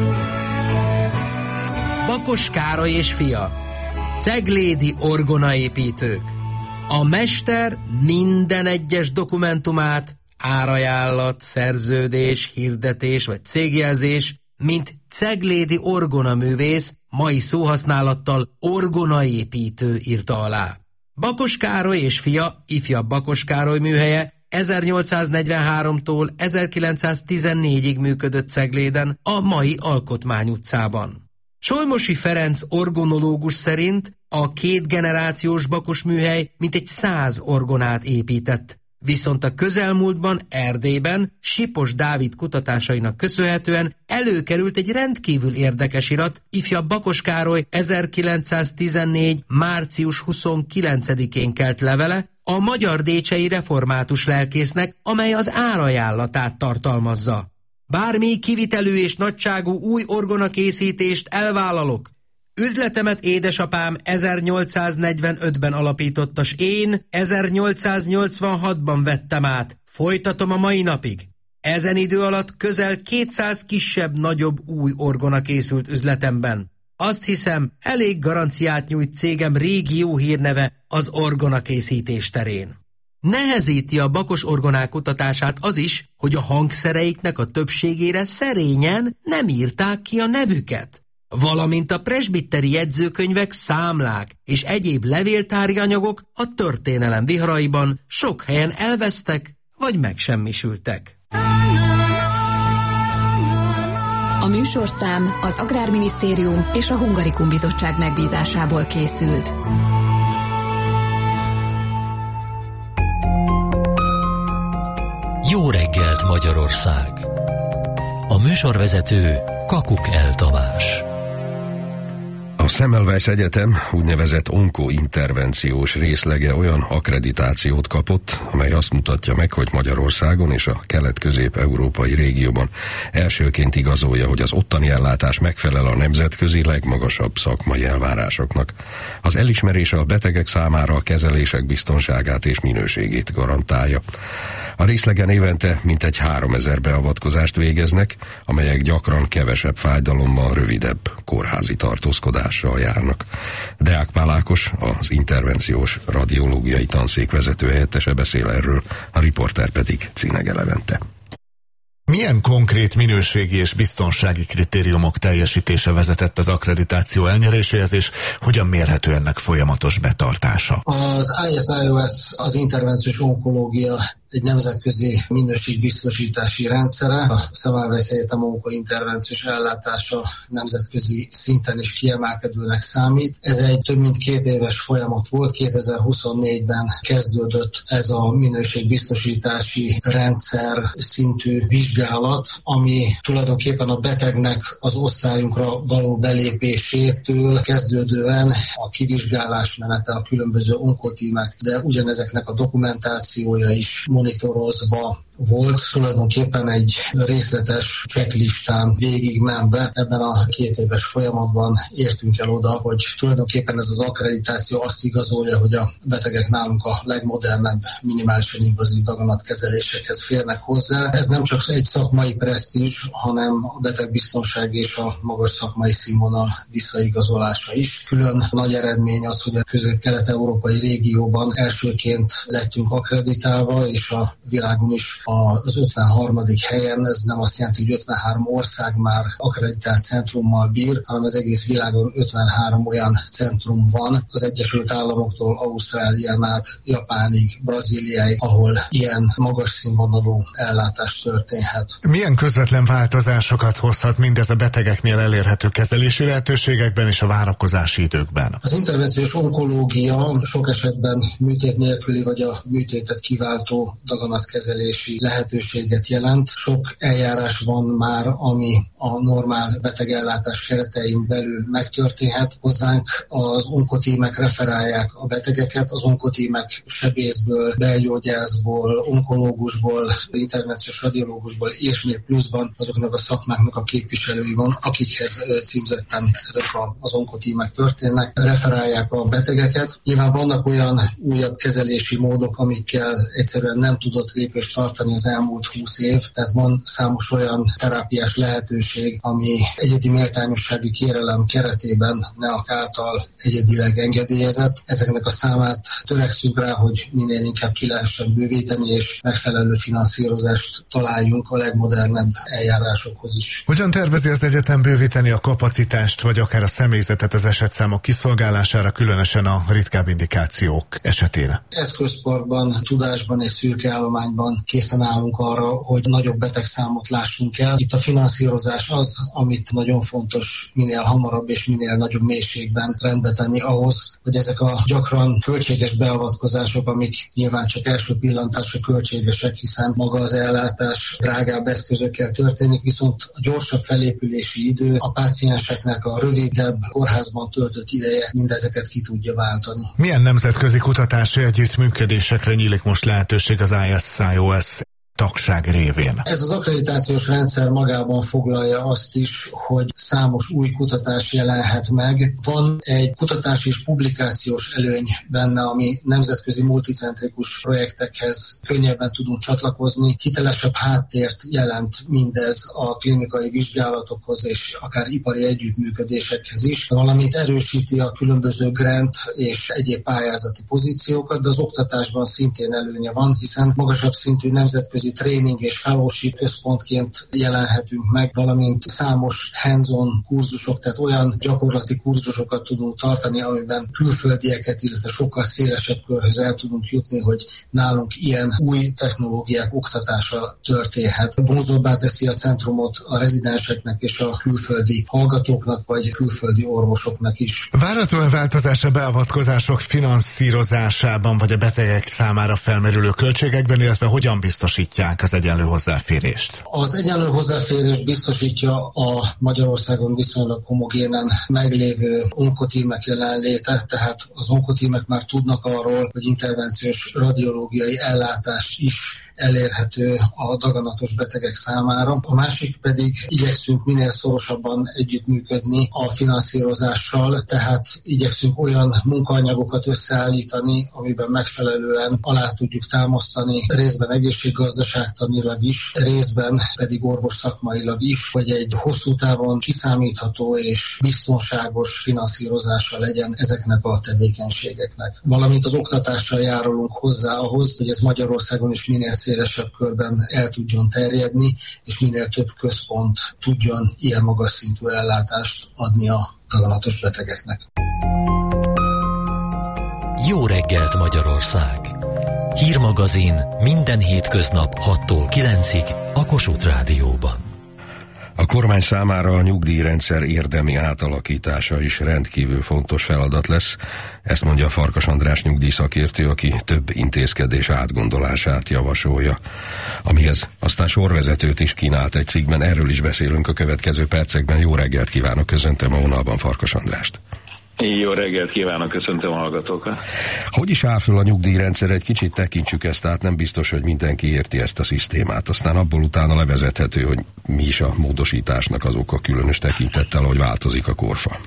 Bakos Károly és fia, ceglédi orgonaépítők. A mester minden egyes dokumentumát, árajánlat, szerződés, hirdetés vagy cégjelzés, mint ceglédi orgonaművész, mai szóhasználattal orgonaépítő írta alá. Bakos Károly és fia, ifjabb Bakos Károly műhelye ezernyolcszáznegyvenháromtól ezerkilencszáztizennégyig működött Cegléden, a mai Alkotmány utcában. Solymosi Ferenc orgonológus szerint a két generációs Bakos műhely mintegy száz orgonát épített, viszont a közelmúltban Erdélyben Sipos Dávid kutatásainak köszönhetően előkerült egy rendkívül érdekes irat, ifjabb Bakos Károly ezerkilencszáztizennégy. március huszonkilencedikén kelt levele a magyar décsei református lelkésznek, amely az árajánlatát tartalmazza. Bármi kivitelű és nagyságú új orgonakészítést elvállalok. Üzletemet édesapám ezernyolcszáznegyvenötben alapította, s én ezernyolcszáznyolcvanhatban vettem át. Folytatom a mai napig. Ezen idő alatt közel kétszáz kisebb-nagyobb új orgona készült üzletemben. Azt hiszem, elég garanciát nyújt cégem régi jó hírneve az orgonakészítés terén. Nehezíti a Bakos orgonák kutatását az is, hogy a hangszereiknek a többségére szerényen nem írták ki a nevüket, valamint a presbitteri jegyzőkönyvek, számlák és egyéb levéltári anyagok a történelem viharaiban sok helyen elvesztek vagy megsemmisültek. A műsorszám az Agrárminisztérium és a Hungarikum Bizottság megbízásából készült. Jó reggelt Magyarország! A műsorvezető Kakuk El Tamás. A Semmelweis Egyetem úgynevezett onkointervenciós részlege olyan akkreditációt kapott, amely azt mutatja meg, hogy Magyarországon és a kelet-közép-európai régióban elsőként igazolja, hogy az ottani ellátás megfelel a nemzetközi legmagasabb szakmai elvárásoknak. Az elismerés a betegek számára a kezelések biztonságát és minőségét garantálja. A részlegen évente mintegy háromezer beavatkozást végeznek, amelyek gyakran kevesebb fájdalommal, rövidebb kórházi tartózkodással járnak. Deák Pál Ákos, az intervenciós radiológiai tanszék vezető helyettese beszél erről, a riporter pedig Cinege Levente. Milyen konkrét minőségi és biztonsági kritériumok teljesítése vezetett az akkreditáció elnyeréséhez, és hogyan mérhető ennek folyamatos betartása? Az I S I O S, az intervenciós onkológia egy nemzetközi minőségbiztosítási rendszere. A Semmelweis Egyetem onkointervenciós ellátása nemzetközi szinten is kiemelkedőnek számít. Ez egy több mint két éves folyamat volt. kétezer-huszonnégyben kezdődött ez a minőségbiztosítási rendszer szintű vizsgálat, ami tulajdonképpen a betegnek az osztályunkra való belépésétől kezdődően a kivizsgálás menete, a különböző onkotímek, de ugyanezeknek a dokumentációja is monitorozva volt, tulajdonképpen egy részletes checklistán végigmenve ebben a két éves folyamatban értünk el oda, hogy tulajdonképpen ez az akkreditáció azt igazolja, hogy a betegek nálunk a legmodernebb minimálisan invazív daganatkezelésekhez férnek hozzá. Ez nem csak egy szakmai presztízs, hanem a betegbiztonság és a magas szakmai színvonal visszaigazolása is. Külön nagy eredmény az, hogy a közép-kelet-európai régióban elsőként lettünk akkreditálva, és a világon is az ötvenharmadik helyen. Ez nem azt jelenti, hogy ötvenhárom ország már akkreditált centrummal bír, hanem az egész világon ötvenhárom olyan centrum van, az Egyesült Államoktól Ausztrálián át Japánig, Brazíliáig, ahol ilyen magas színvonalú ellátás történhet. Milyen közvetlen változásokat hozhat mindez a betegeknél elérhető kezelési lehetőségekben és a várakozási időkben? Az intervenciós onkológia sok esetben műtét nélküli vagy a műtétet kiváltó daganatkezelési lehetőséget jelent. Sok eljárás van már, ami a normál betegellátás keretein belül megtörténhet. Hozzánk az onkotímek referálják a betegeket, az onkotímek sebészből, belgyógyászból, onkológusból, intervenciós radiológusból és még pluszban azoknak a szakmáknak a képviselői van, akikhez címzetten ezek az onkotímek történnek, referálják a betegeket. Nyilván vannak olyan újabb kezelési módok, amikkel egyszerűen nem tudott lépést tartani az elmúlt húsz év, tehát van számos olyan terápiás lehetőség, ami egyedi méltányossági kérelem keretében ne a által egyedileg engedélyezett. Ezeknek a számát törekszünk rá, hogy minél inkább ki lehessen bővíteni, és megfelelő finanszírozást találjunk a legmodernebb eljárásokhoz is. Hogyan tervezi az egyetem bővíteni a kapacitást, vagy akár a személyzetet az esetszámok kiszolgálására, különösen a ritkább indikációk esetére? Eszközparkban, tudásban és szürke állományban készen állunk arra, hogy nagyobb betegszámot lássunk el. Itt a finanszírozás az, amit nagyon fontos minél hamarabb és minél nagyobb mélységben rendbe tenni ahhoz, hogy ezek a gyakran költséges beavatkozások, amik nyilván csak első pillantásra költségesek, hiszen maga az ellátás drágább eszközökkel történik, viszont a gyorsabb felépülési idő, a pácienseknek a rövidebb kórházban töltött ideje mindezeket ki tudja váltani. Milyen nemzetközi kutatási együttműködésekre nyílik most lehetőség az I S I O S tagság révén? Ez az akkreditációs rendszer magában foglalja azt is, hogy számos új kutatás jelenhet meg. Van egy kutatás és publikációs előny benne, ami nemzetközi multicentrikus projektekhez könnyebben tudunk csatlakozni. Hitelesebb háttért jelent mindez a klinikai vizsgálatokhoz és akár ipari együttműködésekhez is, valamint erősíti a különböző grant és egyéb pályázati pozíciókat, de az oktatásban szintén előnye van, hiszen magasabb szintű nemzetközi tréning és fellowship központként jelenhetünk meg, valamint számos hands-on kurzusok, tehát olyan gyakorlati kurzusokat tudunk tartani, amiben külföldieket, illetve sokkal szélesebb körhöz el tudunk jutni, hogy nálunk ilyen új technológiák oktatása történhet. Vonzóbbá teszi a centrumot a rezidenseknek és a külföldi hallgatóknak, vagy külföldi orvosoknak is. Várhatóan változás a beavatkozások finanszírozásában, vagy a betegek számára felmerülő költségekben, illetve hogyan biztosítják az egyenlő hozzáférést? Az egyenlő hozzáférést biztosítja a Magyarországon viszonylag homogénen meglévő onkotímek jelenléte, tehát az onkotímek már tudnak arról, hogy intervenciós radiológiai ellátás is elérhető a daganatos betegek számára. A másik pedig igyekszünk minél szorosabban együttműködni a finanszírozással, tehát igyekszünk olyan munkaanyagokat összeállítani, amiben megfelelően alá tudjuk támasztani részben egészséggazdaságtanilag is, részben pedig orvosszakmailag is, hogy egy hosszú távon kiszámítható és biztonságos finanszírozása legyen ezeknek a tevékenységeknek. Valamint az oktatással járulunk hozzá ahhoz, hogy ez Magyarországon is minél szélesebb körben el tudjon terjedni, és minél több központ tudjon ilyen magas szintű ellátást adni a daganatos betegeknek. Jó reggelt Magyarország! Hírmagazin minden hétköznap hattól kilencig a Kossuth Rádióban. A kormány számára a nyugdíjrendszer érdemi átalakítása is rendkívül fontos feladat lesz. Ezt mondja Farkas András nyugdíjszakértő, aki több intézkedés átgondolását javasolja. Amihez aztán sorvezetőt is kínált egy cikkben, erről is beszélünk a következő percekben. Jó reggelt kívánok, köszöntöm a vonalban Farkas Andrást. Jó reggelt kívánok, köszöntöm a hallgatókat. Hogy is áll föl a nyugdíjrendszer? Egy kicsit tekintsük ezt át, nem biztos, hogy mindenki érti ezt a szisztémát. Aztán abból utána levezethető, hogy mi is a módosításnak az oka, különös tekintettel, hogy változik a korfa.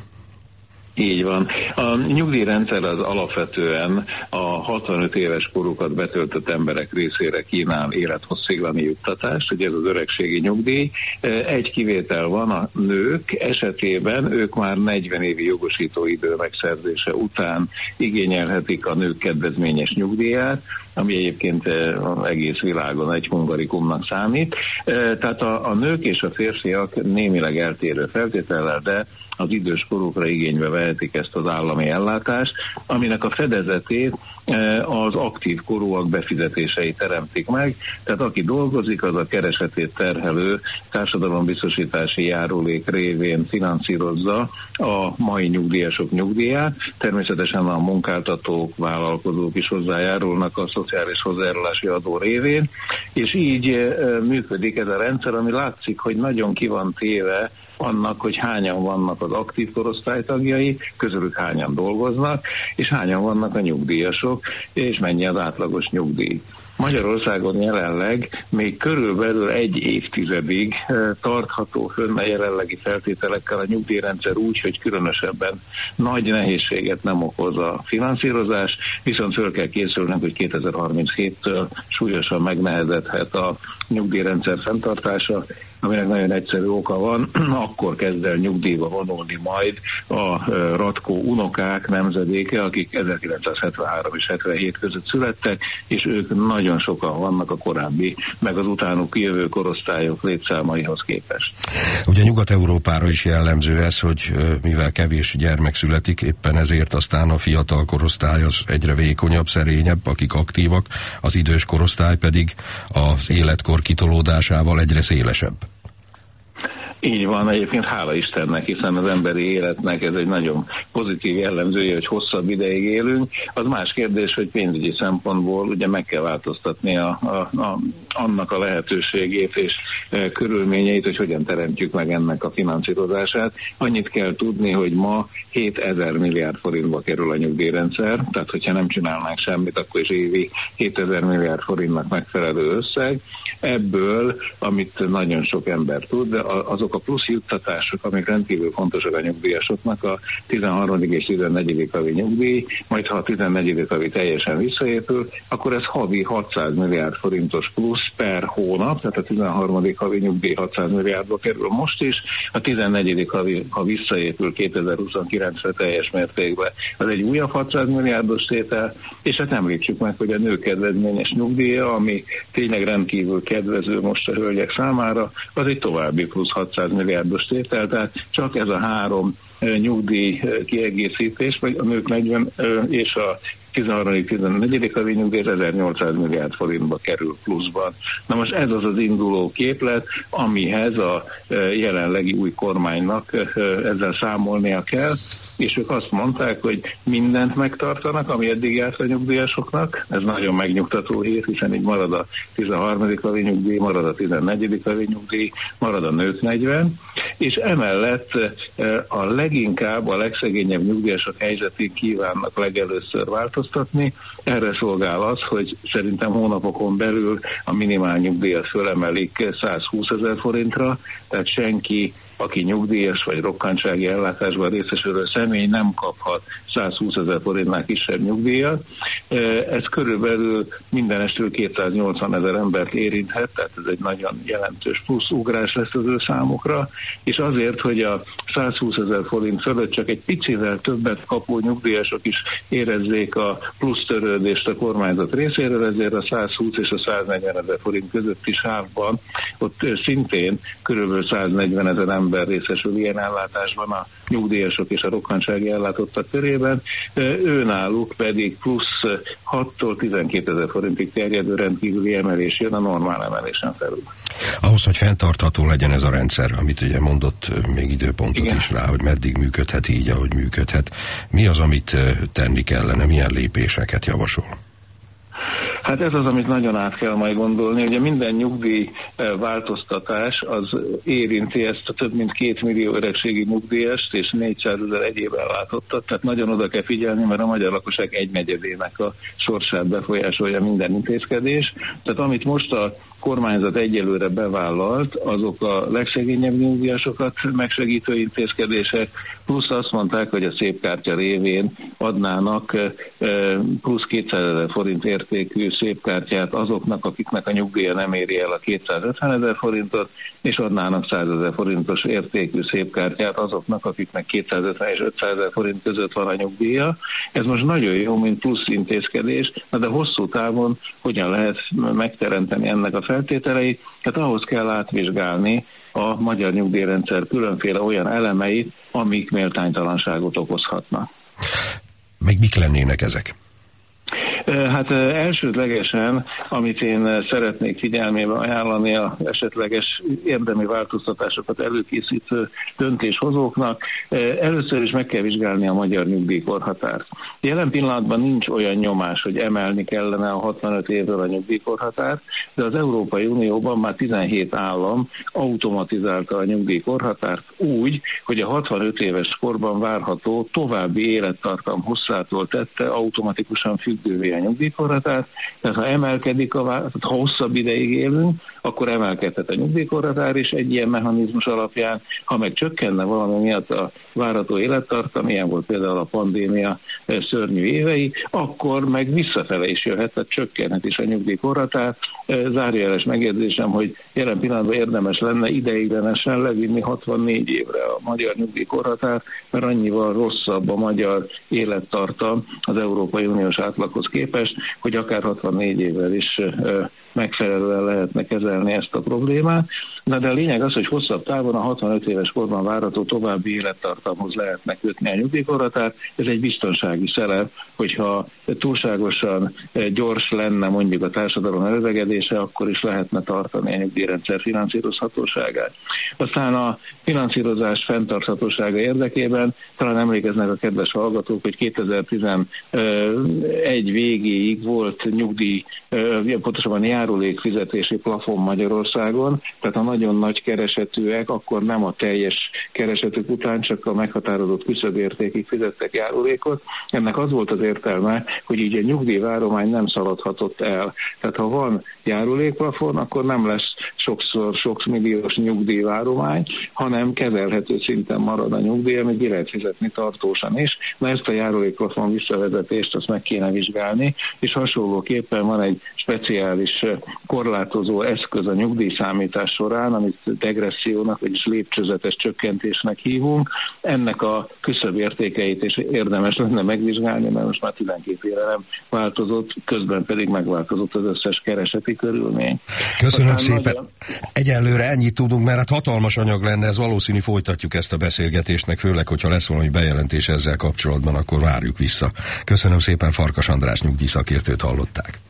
Így van. A nyugdíjrendszer az alapvetően a hatvanöt éves korukat betöltött emberek részére kínál élethosszíglani juttatást, ugye ez az öregségi nyugdíj. Egy kivétel van, a nők esetében ők már negyven évi jogosító idő megszerzése után igényelhetik a nők kedvezményes nyugdíját, ami egyébként az egész világon egy hungarikumnak számít. Tehát a, a nők és a férfiak némileg eltérő feltétellel, de az idős korukra igénybe vehetik ezt az állami ellátást, aminek a fedezetét az aktív korúak befizetései teremtik meg, tehát aki dolgozik, az a keresetét terhelő társadalombiztosítási járulék révén finanszírozza a mai nyugdíjasok nyugdíját. Természetesen a munkáltatók, vállalkozók is hozzájárulnak a szociális hozzájárulási adó révén, és így működik ez a rendszer, ami látszik, hogy nagyon ki van téve annak, hogy hányan vannak az aktív korosztály tagjai, közülük hányan dolgoznak, és hányan vannak a nyugdíjasok, és mennyi az átlagos nyugdíj. Magyarországon jelenleg még körülbelül egy évtizedig tartható fönn a jelenlegi feltételekkel a nyugdíjrendszer úgy, hogy különösebben nagy nehézséget nem okoz a finanszírozás, viszont föl kell készülnünk, hogy kétezer-harminchéttől súlyosan megnehezedhet a nyugdíjrendszer fenntartása, aminek nagyon egyszerű oka van, akkor kezd el nyugdíjba vonulni majd a Ratkó unokák nemzedéke, akik ezerkilencszázhetvenhárom és hetvenhét között születtek, és ők nagyon sokan vannak a korábbi, meg az utánuk jövő korosztályok létszámaihoz képest. Ugye Nyugat-Európára is jellemző ez, hogy mivel kevés gyermek születik, éppen ezért aztán a fiatal korosztály az egyre vékonyabb, szerényebb, akik aktívak, az idős korosztály pedig az életkor kitolódásával egyre szélesebb. Így van, egyébként hála Istennek, hiszen az emberi életnek ez egy nagyon pozitív jellemzője, hogy hosszabb ideig élünk. Az más kérdés, hogy pénzügyi szempontból ugye meg kell változtatni a, a, a, annak a lehetőségét és e, körülményeit, hogy hogyan teremtjük meg ennek a finanszírozását. Annyit kell tudni, hogy ma hétezer milliárd forintba kerül a nyugdíjrendszer, tehát hogyha nem csinálnánk semmit, akkor is évi hétezer milliárd forintnak megfelelő összeg. Ebből, amit nagyon sok ember tud, de azok a plusz juttatások, amik rendkívül fontosak a nyugdíjasoknak, a tizenharmadik és tizennegyedik havi nyugdíj, majd ha a tizennegyedik havi teljesen visszaépül, akkor ez havi hatszáz milliárd forintos plusz per hónap, tehát a tizenharmadik havi nyugdíj hatszáz milliárdba kerül most is, a tizennegyedik havi, ha visszaépül kétezer-huszonkilencre teljes mértékben, az egy újabb hatszáz milliárdos tétel, és hát említsük meg, hogy a nők kedvezményes nyugdíja, ami tényleg rendkívül kedvező most a hölgyek számára, az egy további plusz hatszáz milliárdos tétel, tehát csak ez a három nyugdíj kiegészítés, vagy a nők negyven és a tizenharmadik tizennegyedik havi nyugdíj ezernyolcszáz milliárd forintba kerül pluszban. Na most ez az az induló képlet, amihez a jelenlegi új kormánynak ezzel számolnia kell, és ők azt mondták, hogy mindent megtartanak, ami eddig járt a nyugdíjasoknak. Ez nagyon megnyugtató hír, hiszen így marad a tizenharmadik havi nyugdíj, marad a tizennegyedik havi nyugdíj, marad a nők negyven, és emellett a leginkább a legszegényebb nyugdíjasok helyzetén kívánnak legelőször változtatni. Erre szolgál az, hogy szerintem hónapokon belül a minimál nyugdíjat fölemelik százhúszezer forintra, tehát senki, aki nyugdíjas vagy rokkantsági ellátásban részesülő személy nem kaphat százhúszezer forintnál kisebb nyugdíjat. Ez körülbelül minden estől kétszáznyolcvanezer embert érinthet, tehát ez egy nagyon jelentős plusz ugrás lesz az ő számukra, és azért, hogy a százhúszezer forint fölött csak egy picivel többet kapó nyugdíjasok is érezzék a plusz törődést a kormányzat részéről, ezért a százhúsz és a száznegyvenezer forint közötti sávban ott szintén körülbelül száznegyvenezer ember részesül ilyen ellátásban a nyugdíjasok és a rokkantsági ellátottak körében, őnáluk pedig plusz hattól tizenkétezer forintig terjedő rendkívüli emelés jön a normál emelésen felül. Ahhoz, hogy fenntartható legyen ez a rendszer, amit ugye mondott még időpontot Igen. is rá, hogy meddig működhet így, ahogy működhet, mi az, amit tenni kellene, milyen lépéseket javasol? Hát ez az, amit nagyon át kell majd gondolni. Ugye minden nyugdíj változtatás az érinti ezt a több mint két millió öregségi nyugdíjast és négyszázezer egyéb ellátottat, tehát nagyon oda kell figyelni, mert a magyar lakosság egynegyedének a sorsát befolyásolja minden intézkedés. Tehát amit most a kormányzat egyelőre bevállalt, azok a legszegényebb nyugdíjasokat megsegítő intézkedések, plusz azt mondták, hogy a szépkártya révén adnának plusz kétszázezer forint értékű szépkártyát azoknak, akiknek a nyugdíja nem éri el a kétszázötvenezer forintot, és adnának százezer forintos értékű szépkártyát azoknak, akiknek kétszázötven és ötszázezer forint között van a nyugdíja. Ez most nagyon jó, mint plusz intézkedés, de hosszú távon hogyan lehet megteremteni ennek a feltételeit? Hát ahhoz kell átvizsgálni a magyar nyugdíjrendszer különféle olyan elemeit, amik méltánytalanságot okozhatnak. Még mik lennének ezek? Hát elsődlegesen, amit én szeretnék figyelmébe ajánlani a esetleges érdemi változtatásokat előkészítő döntéshozóknak, először is meg kell vizsgálni a magyar nyugdíjkorhatárt. Jelen pillanatban nincs olyan nyomás, hogy emelni kellene a hatvanöt évről a nyugdíjkorhatárt, de az Európai Unióban már tizenhét állam automatizálta a nyugdíjkorhatárt úgy, hogy a hatvanöt éves korban várható további élettartam hosszától tette automatikusan függővé a nyugdíjkorhatár, tehát ha emelkedik, a, ha hosszabb ideig élünk, akkor emelkedhet a nyugdíjkorhatár is egy ilyen mechanizmus alapján, ha meg csökkenne valami miatt a várható élettartam, ilyen volt például a pandémia szörnyű évei, akkor meg visszafele is jöhet, tehát csökkenhet is a nyugdíjkorhatár. Zárójeles megjegyzésem, hogy jelen pillanatban érdemes lenne ideiglenesen levinni hatvannégy évre a magyar nyugdíjkorhatár, mert annyival rosszabb a magyar élettartam az Európai Uniós átlaghoz képest, hogy akár hatvannégy évvel is megfelelően lehetne kezelni ezt a problémát. Na de a lényeg az, hogy hosszabb távon a hatvanöt éves korban várható további élettartamhoz lehetne kötni a nyugdíjkorhatárt. Ez egy biztonsági szerep, hogyha túlságosan gyors lenne mondjuk a társadalom öregedése, akkor is lehetne tartani a nyugdíjrendszer finanszírozhatóságát. Aztán a finanszírozás fenntarthatósága érdekében talán emlékeznek a kedves hallgatók, hogy kétezer-tizenegy végéig volt nyugdíj, pontosabban járulékfizetési plafon Magyarországon, tehát a nagyon nagy keresetűek akkor nem a teljes keresetük után, csak a meghatározott küszöbértékig fizettek járulékot. Ennek az volt az értelme, hogy így a nyugdíjváromány nem szaladhatott el. Tehát ha van járulékplafon, akkor nem lesz sokszor sok milliós nyugdíjváromány, hanem kezelhető szinten marad a nyugdíj, amit ki lehet fizetni tartósan is. Na ezt a járulékplafon visszavezetést azt meg kéne vizsgálni, és hasonlóképpen van egy speciális korlátozó eszköz a nyugdíjszámítás során, amit degressziónak, vagyis lépcsőzetes csökkentésnek hívunk. Ennek a küszöbértékeit is érdemes lenne megvizsgálni, mert most már tizenkét éve nem változott, közben pedig megváltozott az összes kereseti körülmény. Köszönöm Aztán szépen. Nagyon... Egyelőre ennyit tudunk, mert hát hatalmas anyag lenne, ez valószínű folytatjuk ezt a beszélgetésnek, főleg, hogyha lesz valami bejelentés ezzel kapcsolatban, akkor várjuk vissza. Köszönöm szépen, Farkas András nyugdíjszakértőt hallották.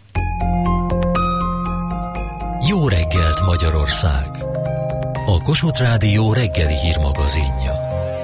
Jó reggelt, Magyarország! A Kossuth Rádió reggeli hírmagazinja.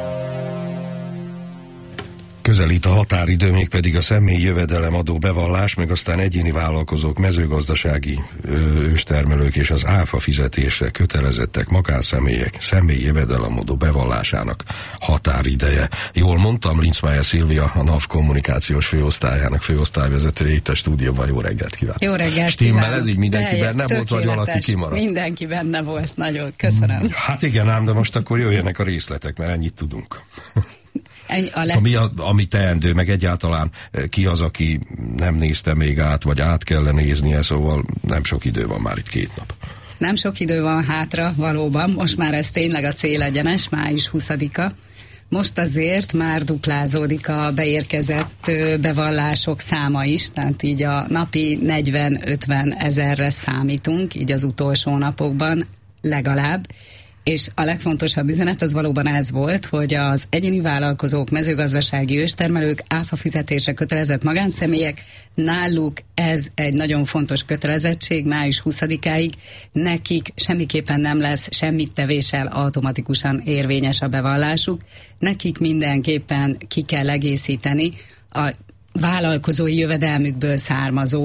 Közelít a határidő, mégpedig a személyi jövedelemadó bevallás, meg aztán egyéni vállalkozók, mezőgazdasági ö, őstermelők és az áfa fizetésre kötelezettek magánszemélyek személyi jövedelemadó bevallásának határideje. Jól mondtam, Linzmeier Szilvia, a NAV kommunikációs főosztályának főosztályvezetője itt a stúdióban. Jó reggelt kívánok! Jó reggelt Stimmel kívánok! Ez így mindenki Teljek, benne volt, vagy valaki kimaradt? Mindenki benne volt, nagyon köszönöm. Hát igen ám, de most akkor jöjjenek a részletek, mert ennyit tudunk. Ennyi, a szóval mi, a, ami teendő, meg egyáltalán ki az, aki nem nézte még át, vagy át kellene néznie, szóval nem sok idő van már itt, két nap. Nem sok idő van hátra, valóban. Most már ez tényleg a célegyenes, május huszadika. Most azért már duplázódik a beérkezett bevallások száma is, tehát így a napi negyven-ötven ezerre számítunk, így az utolsó napokban legalább. És a legfontosabb üzenet az valóban ez volt, hogy az egyéni vállalkozók, mezőgazdasági őstermelők, áfa fizetésre kötelezett magánszemélyek, náluk ez egy nagyon fontos kötelezettség május huszadikáig, nekik semmiképpen nem lesz semmit tevéssel automatikusan érvényes a bevallásuk, nekik mindenképpen ki kell egészíteni a vállalkozói jövedelmükből származó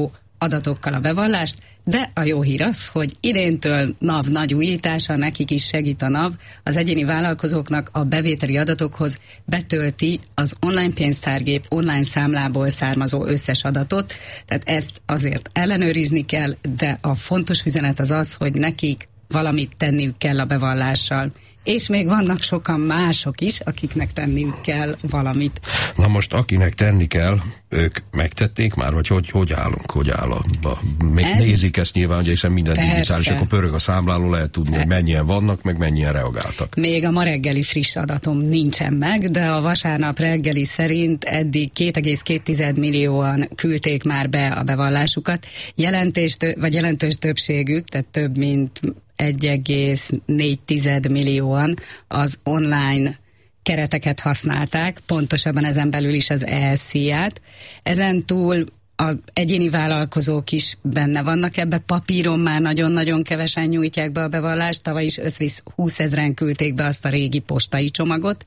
adatokkal a bevallást, de a jó hír az, hogy idéntől NAV nagy újítása, nekik is segít a NAV, az egyéni vállalkozóknak a bevételi adatokhoz betölti az online pénztárgép online számlából származó összes adatot, tehát ezt azért ellenőrizni kell, de a fontos üzenet az az, hogy nekik valamit tenniük kell a bevallással. És még vannak sokan mások is, akiknek tenniük kell valamit. Na most akinek tenni kell, ők megtették már, vagy hogy, hogy állunk, hogy áll a, a nézik ezt nyilván, hogy hiszen minden Persze. digitális, akkor pörög a számláló, lehet tudni, hogy mennyien vannak, meg mennyien reagáltak. Még a ma reggeli friss adatom nincsen meg, de a vasárnap reggeli szerint eddig két egész két millióan küldték már be a bevallásukat. Jelentést, vagy jelentős többségük, tehát több mint egy egész négy millióan az online kereteket használták, pontosabban ezen belül is az E S C-ját. Ezen túl az egyéni vállalkozók is benne vannak ebbe, papíron már nagyon-nagyon kevesen nyújtják be a bevallást, tavaly is összvisz húszezren küldték be azt a régi postai csomagot,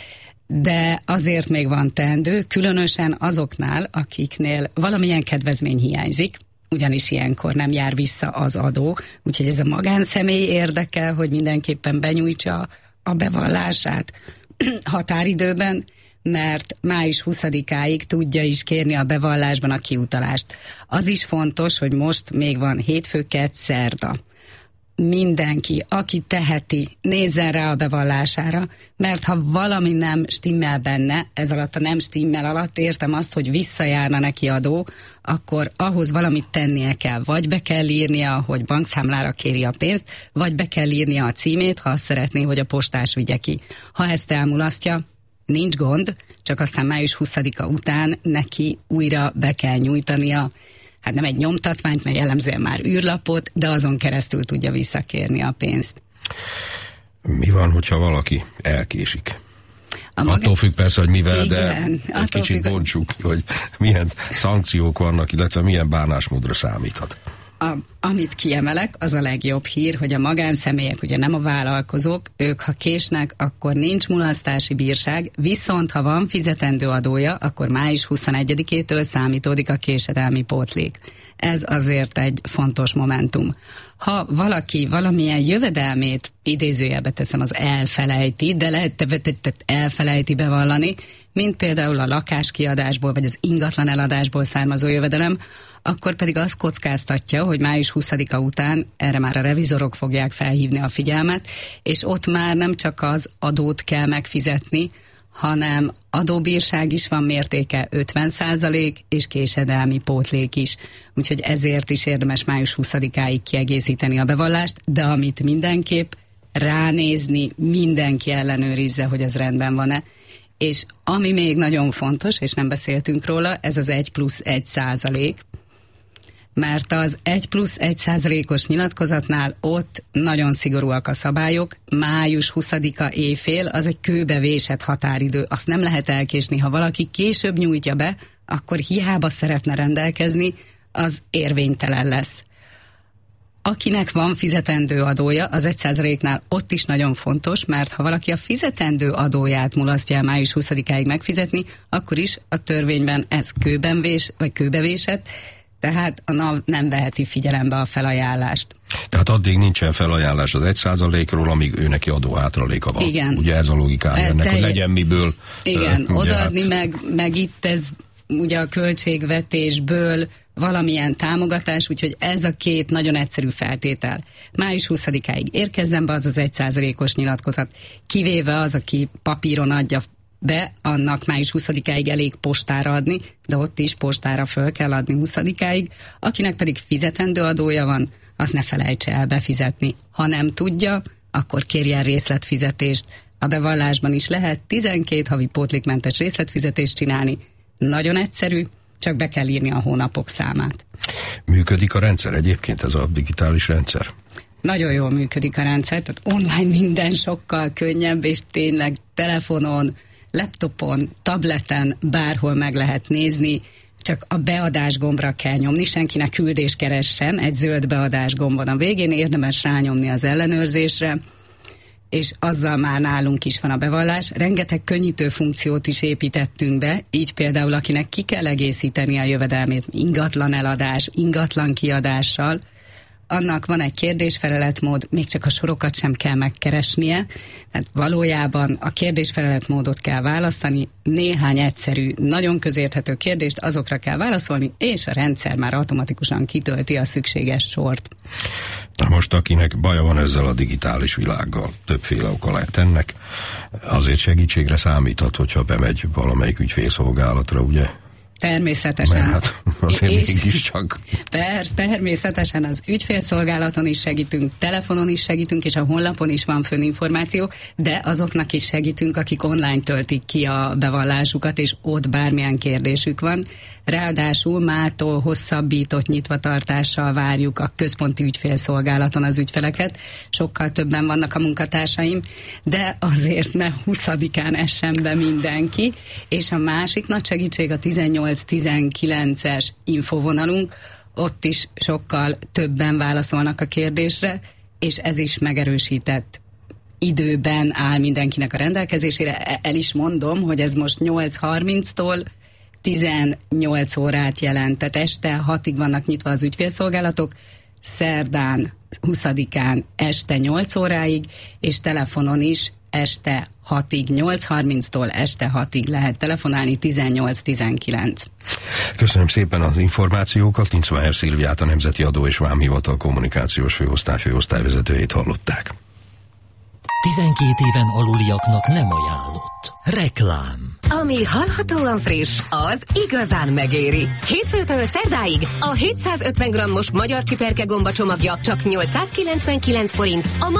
de azért még van teendő, különösen azoknál, akiknél valamilyen kedvezmény hiányzik, ugyanis ilyenkor nem jár vissza az adó, úgyhogy ez a magánszemély érdeke, hogy mindenképpen benyújtsa a bevallását határidőben, mert május huszadikáig tudja is kérni a bevallásban a kiutalást. Az is fontos, hogy most még van hétfő, kedd, szerda. Mindenki, aki teheti, nézzen rá a bevallására, mert ha valami nem stimmel benne, ez alatt a nem stimmel alatt értem azt, hogy visszajárna neki adó, akkor ahhoz valamit tennie kell. Vagy be kell írnia, hogy bankszámlára kéri a pénzt, vagy be kell írnia a címét, ha azt szeretné, hogy a postás vigye ki. Ha ezt elmulasztja, nincs gond, csak aztán május huszadika után neki újra be kell nyújtania, hát nem egy nyomtatványt, mert jellemzően már űrlapot, de azon keresztül tudja visszakérni a pénzt. Mi van, hogyha valaki elkésik? A maga... Attól függ persze, hogy mivel, Igen, de egy kicsit függ... bontsuk, hogy milyen szankciók vannak, illetve milyen bánásmódra számíthat. A, amit kiemelek, az a legjobb hír, hogy a magánszemélyek, ugye nem a vállalkozók, ők ha késnek, akkor nincs mulasztási bírság, viszont ha van fizetendő adója, akkor május huszonegyedikétől számítódik a késedelmi pótlék. Ez azért egy fontos momentum. Ha valaki valamilyen jövedelmét, idézőjelbe teszem, az elfelejti, de lehet elfelejti bevallani, mint például a lakáskiadásból, vagy az ingatlan eladásból származó jövedelem, akkor pedig azt kockáztatja, hogy május huszadika után erre már a revizorok fogják felhívni a figyelmet, és ott már nem csak az adót kell megfizetni, hanem adóbírság is van, mértéke ötven százalék, és késedelmi pótlék is. Úgyhogy ezért is érdemes május huszadikáig kiegészíteni a bevallást, de amit mindenképp ránézni, mindenki ellenőrizze, hogy ez rendben van-e. És ami még nagyon fontos, és nem beszéltünk róla, ez az egy plusz egy százalék, mert az egy plusz egy százalékos nyilatkozatnál ott nagyon szigorúak a szabályok, május huszadika éjfél, az egy kőbevésett határidő, azt nem lehet elkésni, ha valaki később nyújtja be, akkor hiába szeretne rendelkezni, az érvénytelen lesz. Akinek van fizetendő adója, az egy százaléknál ott is nagyon fontos, mert ha valaki a fizetendő adóját mulasztja el május huszadikáig megfizetni, akkor is a törvényben ez kőben vés, vagy kőbevésett, tehát a NAV nem veheti figyelembe a felajánlást. Tehát addig nincsen felajánlás az egy százalékról, amíg ő neki adó hátraléka van. Igen. Ugye ez a logikája ennek, Te... hogy legyen miből. Igen, uh, odaadni, hát... meg, meg itt ez ugye a költségvetésből valamilyen támogatás, úgyhogy ez a két nagyon egyszerű feltétel. május huszadikáig érkezzen be az az egy százalékos nyilatkozat, kivéve az, aki papíron adja be, annak május huszadikáig elég postára adni, de ott is postára föl kell adni huszadikáig, akinek pedig fizetendő adója van, az ne felejtse el befizetni. Ha nem tudja, akkor kérjen részletfizetést. A bevallásban is lehet tizenkét havi pótlékmentes részletfizetést csinálni. Nagyon egyszerű, csak be kell írni a hónapok számát. Működik a rendszer egyébként, ez a digitális rendszer? Nagyon jól működik a rendszer, tehát online minden sokkal könnyebb, és tényleg telefonon, laptopon, tableten, bárhol meg lehet nézni, csak a beadás gombra kell nyomni, senkinek küldés keressen, egy zöld beadás gomb van a végén, érdemes rányomni az ellenőrzésre, és azzal már nálunk is van a bevallás. Rengeteg könnyítő funkciót is építettünk be, így például akinek ki kell egészíteni a jövedelmét ingatlan eladás, ingatlan kiadással, annak van egy kérdésfeleletmód, még csak a sorokat sem kell megkeresnie, tehát valójában a kérdésfeleletmódot kell választani, néhány egyszerű, nagyon közérthető kérdést azokra kell válaszolni, és a rendszer már automatikusan kitölti a szükséges sort. Na most akinek baja van ezzel a digitális világgal, többféle oka lehet ennek, azért segítségre számíthat, hogyha bemegy valamelyik ügyfélszolgálatra, ugye? Természetesen. Mert hát azért mégiscsak. Per, természetesen az ügyfélszolgálaton is segítünk, telefonon is segítünk, és a honlapon is van fönn információ, de azoknak is segítünk, akik online töltik ki a bevallásukat, és ott bármilyen kérdésük van. Ráadásul mától hosszabbított nyitvatartással várjuk a központi ügyfélszolgálaton az ügyfeleket. Sokkal többen vannak a munkatársaim, de azért ne huszadikán essen be mindenki. És a másik nagy segítség a tizennyolc tizenkilences infovonalunk. Ott is sokkal többen válaszolnak a kérdésre, és ez is megerősített időben áll mindenkinek a rendelkezésére. El is mondom, hogy ez most nyolc harminctól tizennyolc órát jelent, tehát este hatig vannak nyitva az ügyfélszolgálatok, szerdán huszadikán este nyolc óráig, és telefonon is este hatig, nyolc harminctól este hatig lehet telefonálni, tizennyolc tizenkilenc. Köszönöm szépen az információkat. Linczmeier Szilviát, a Nemzeti Adó és Vámhivatal kommunikációs főosztály főosztályvezetőjét hallották. tizenkét éven aluliaknak nem ajánlott. Reklám. Ami hallhatóan friss, az igazán megéri. Hétfőtől szerdáig a hétszázötven grammos magyar csiperke gomba csomagja csak nyolcszázkilencvenkilenc forint, a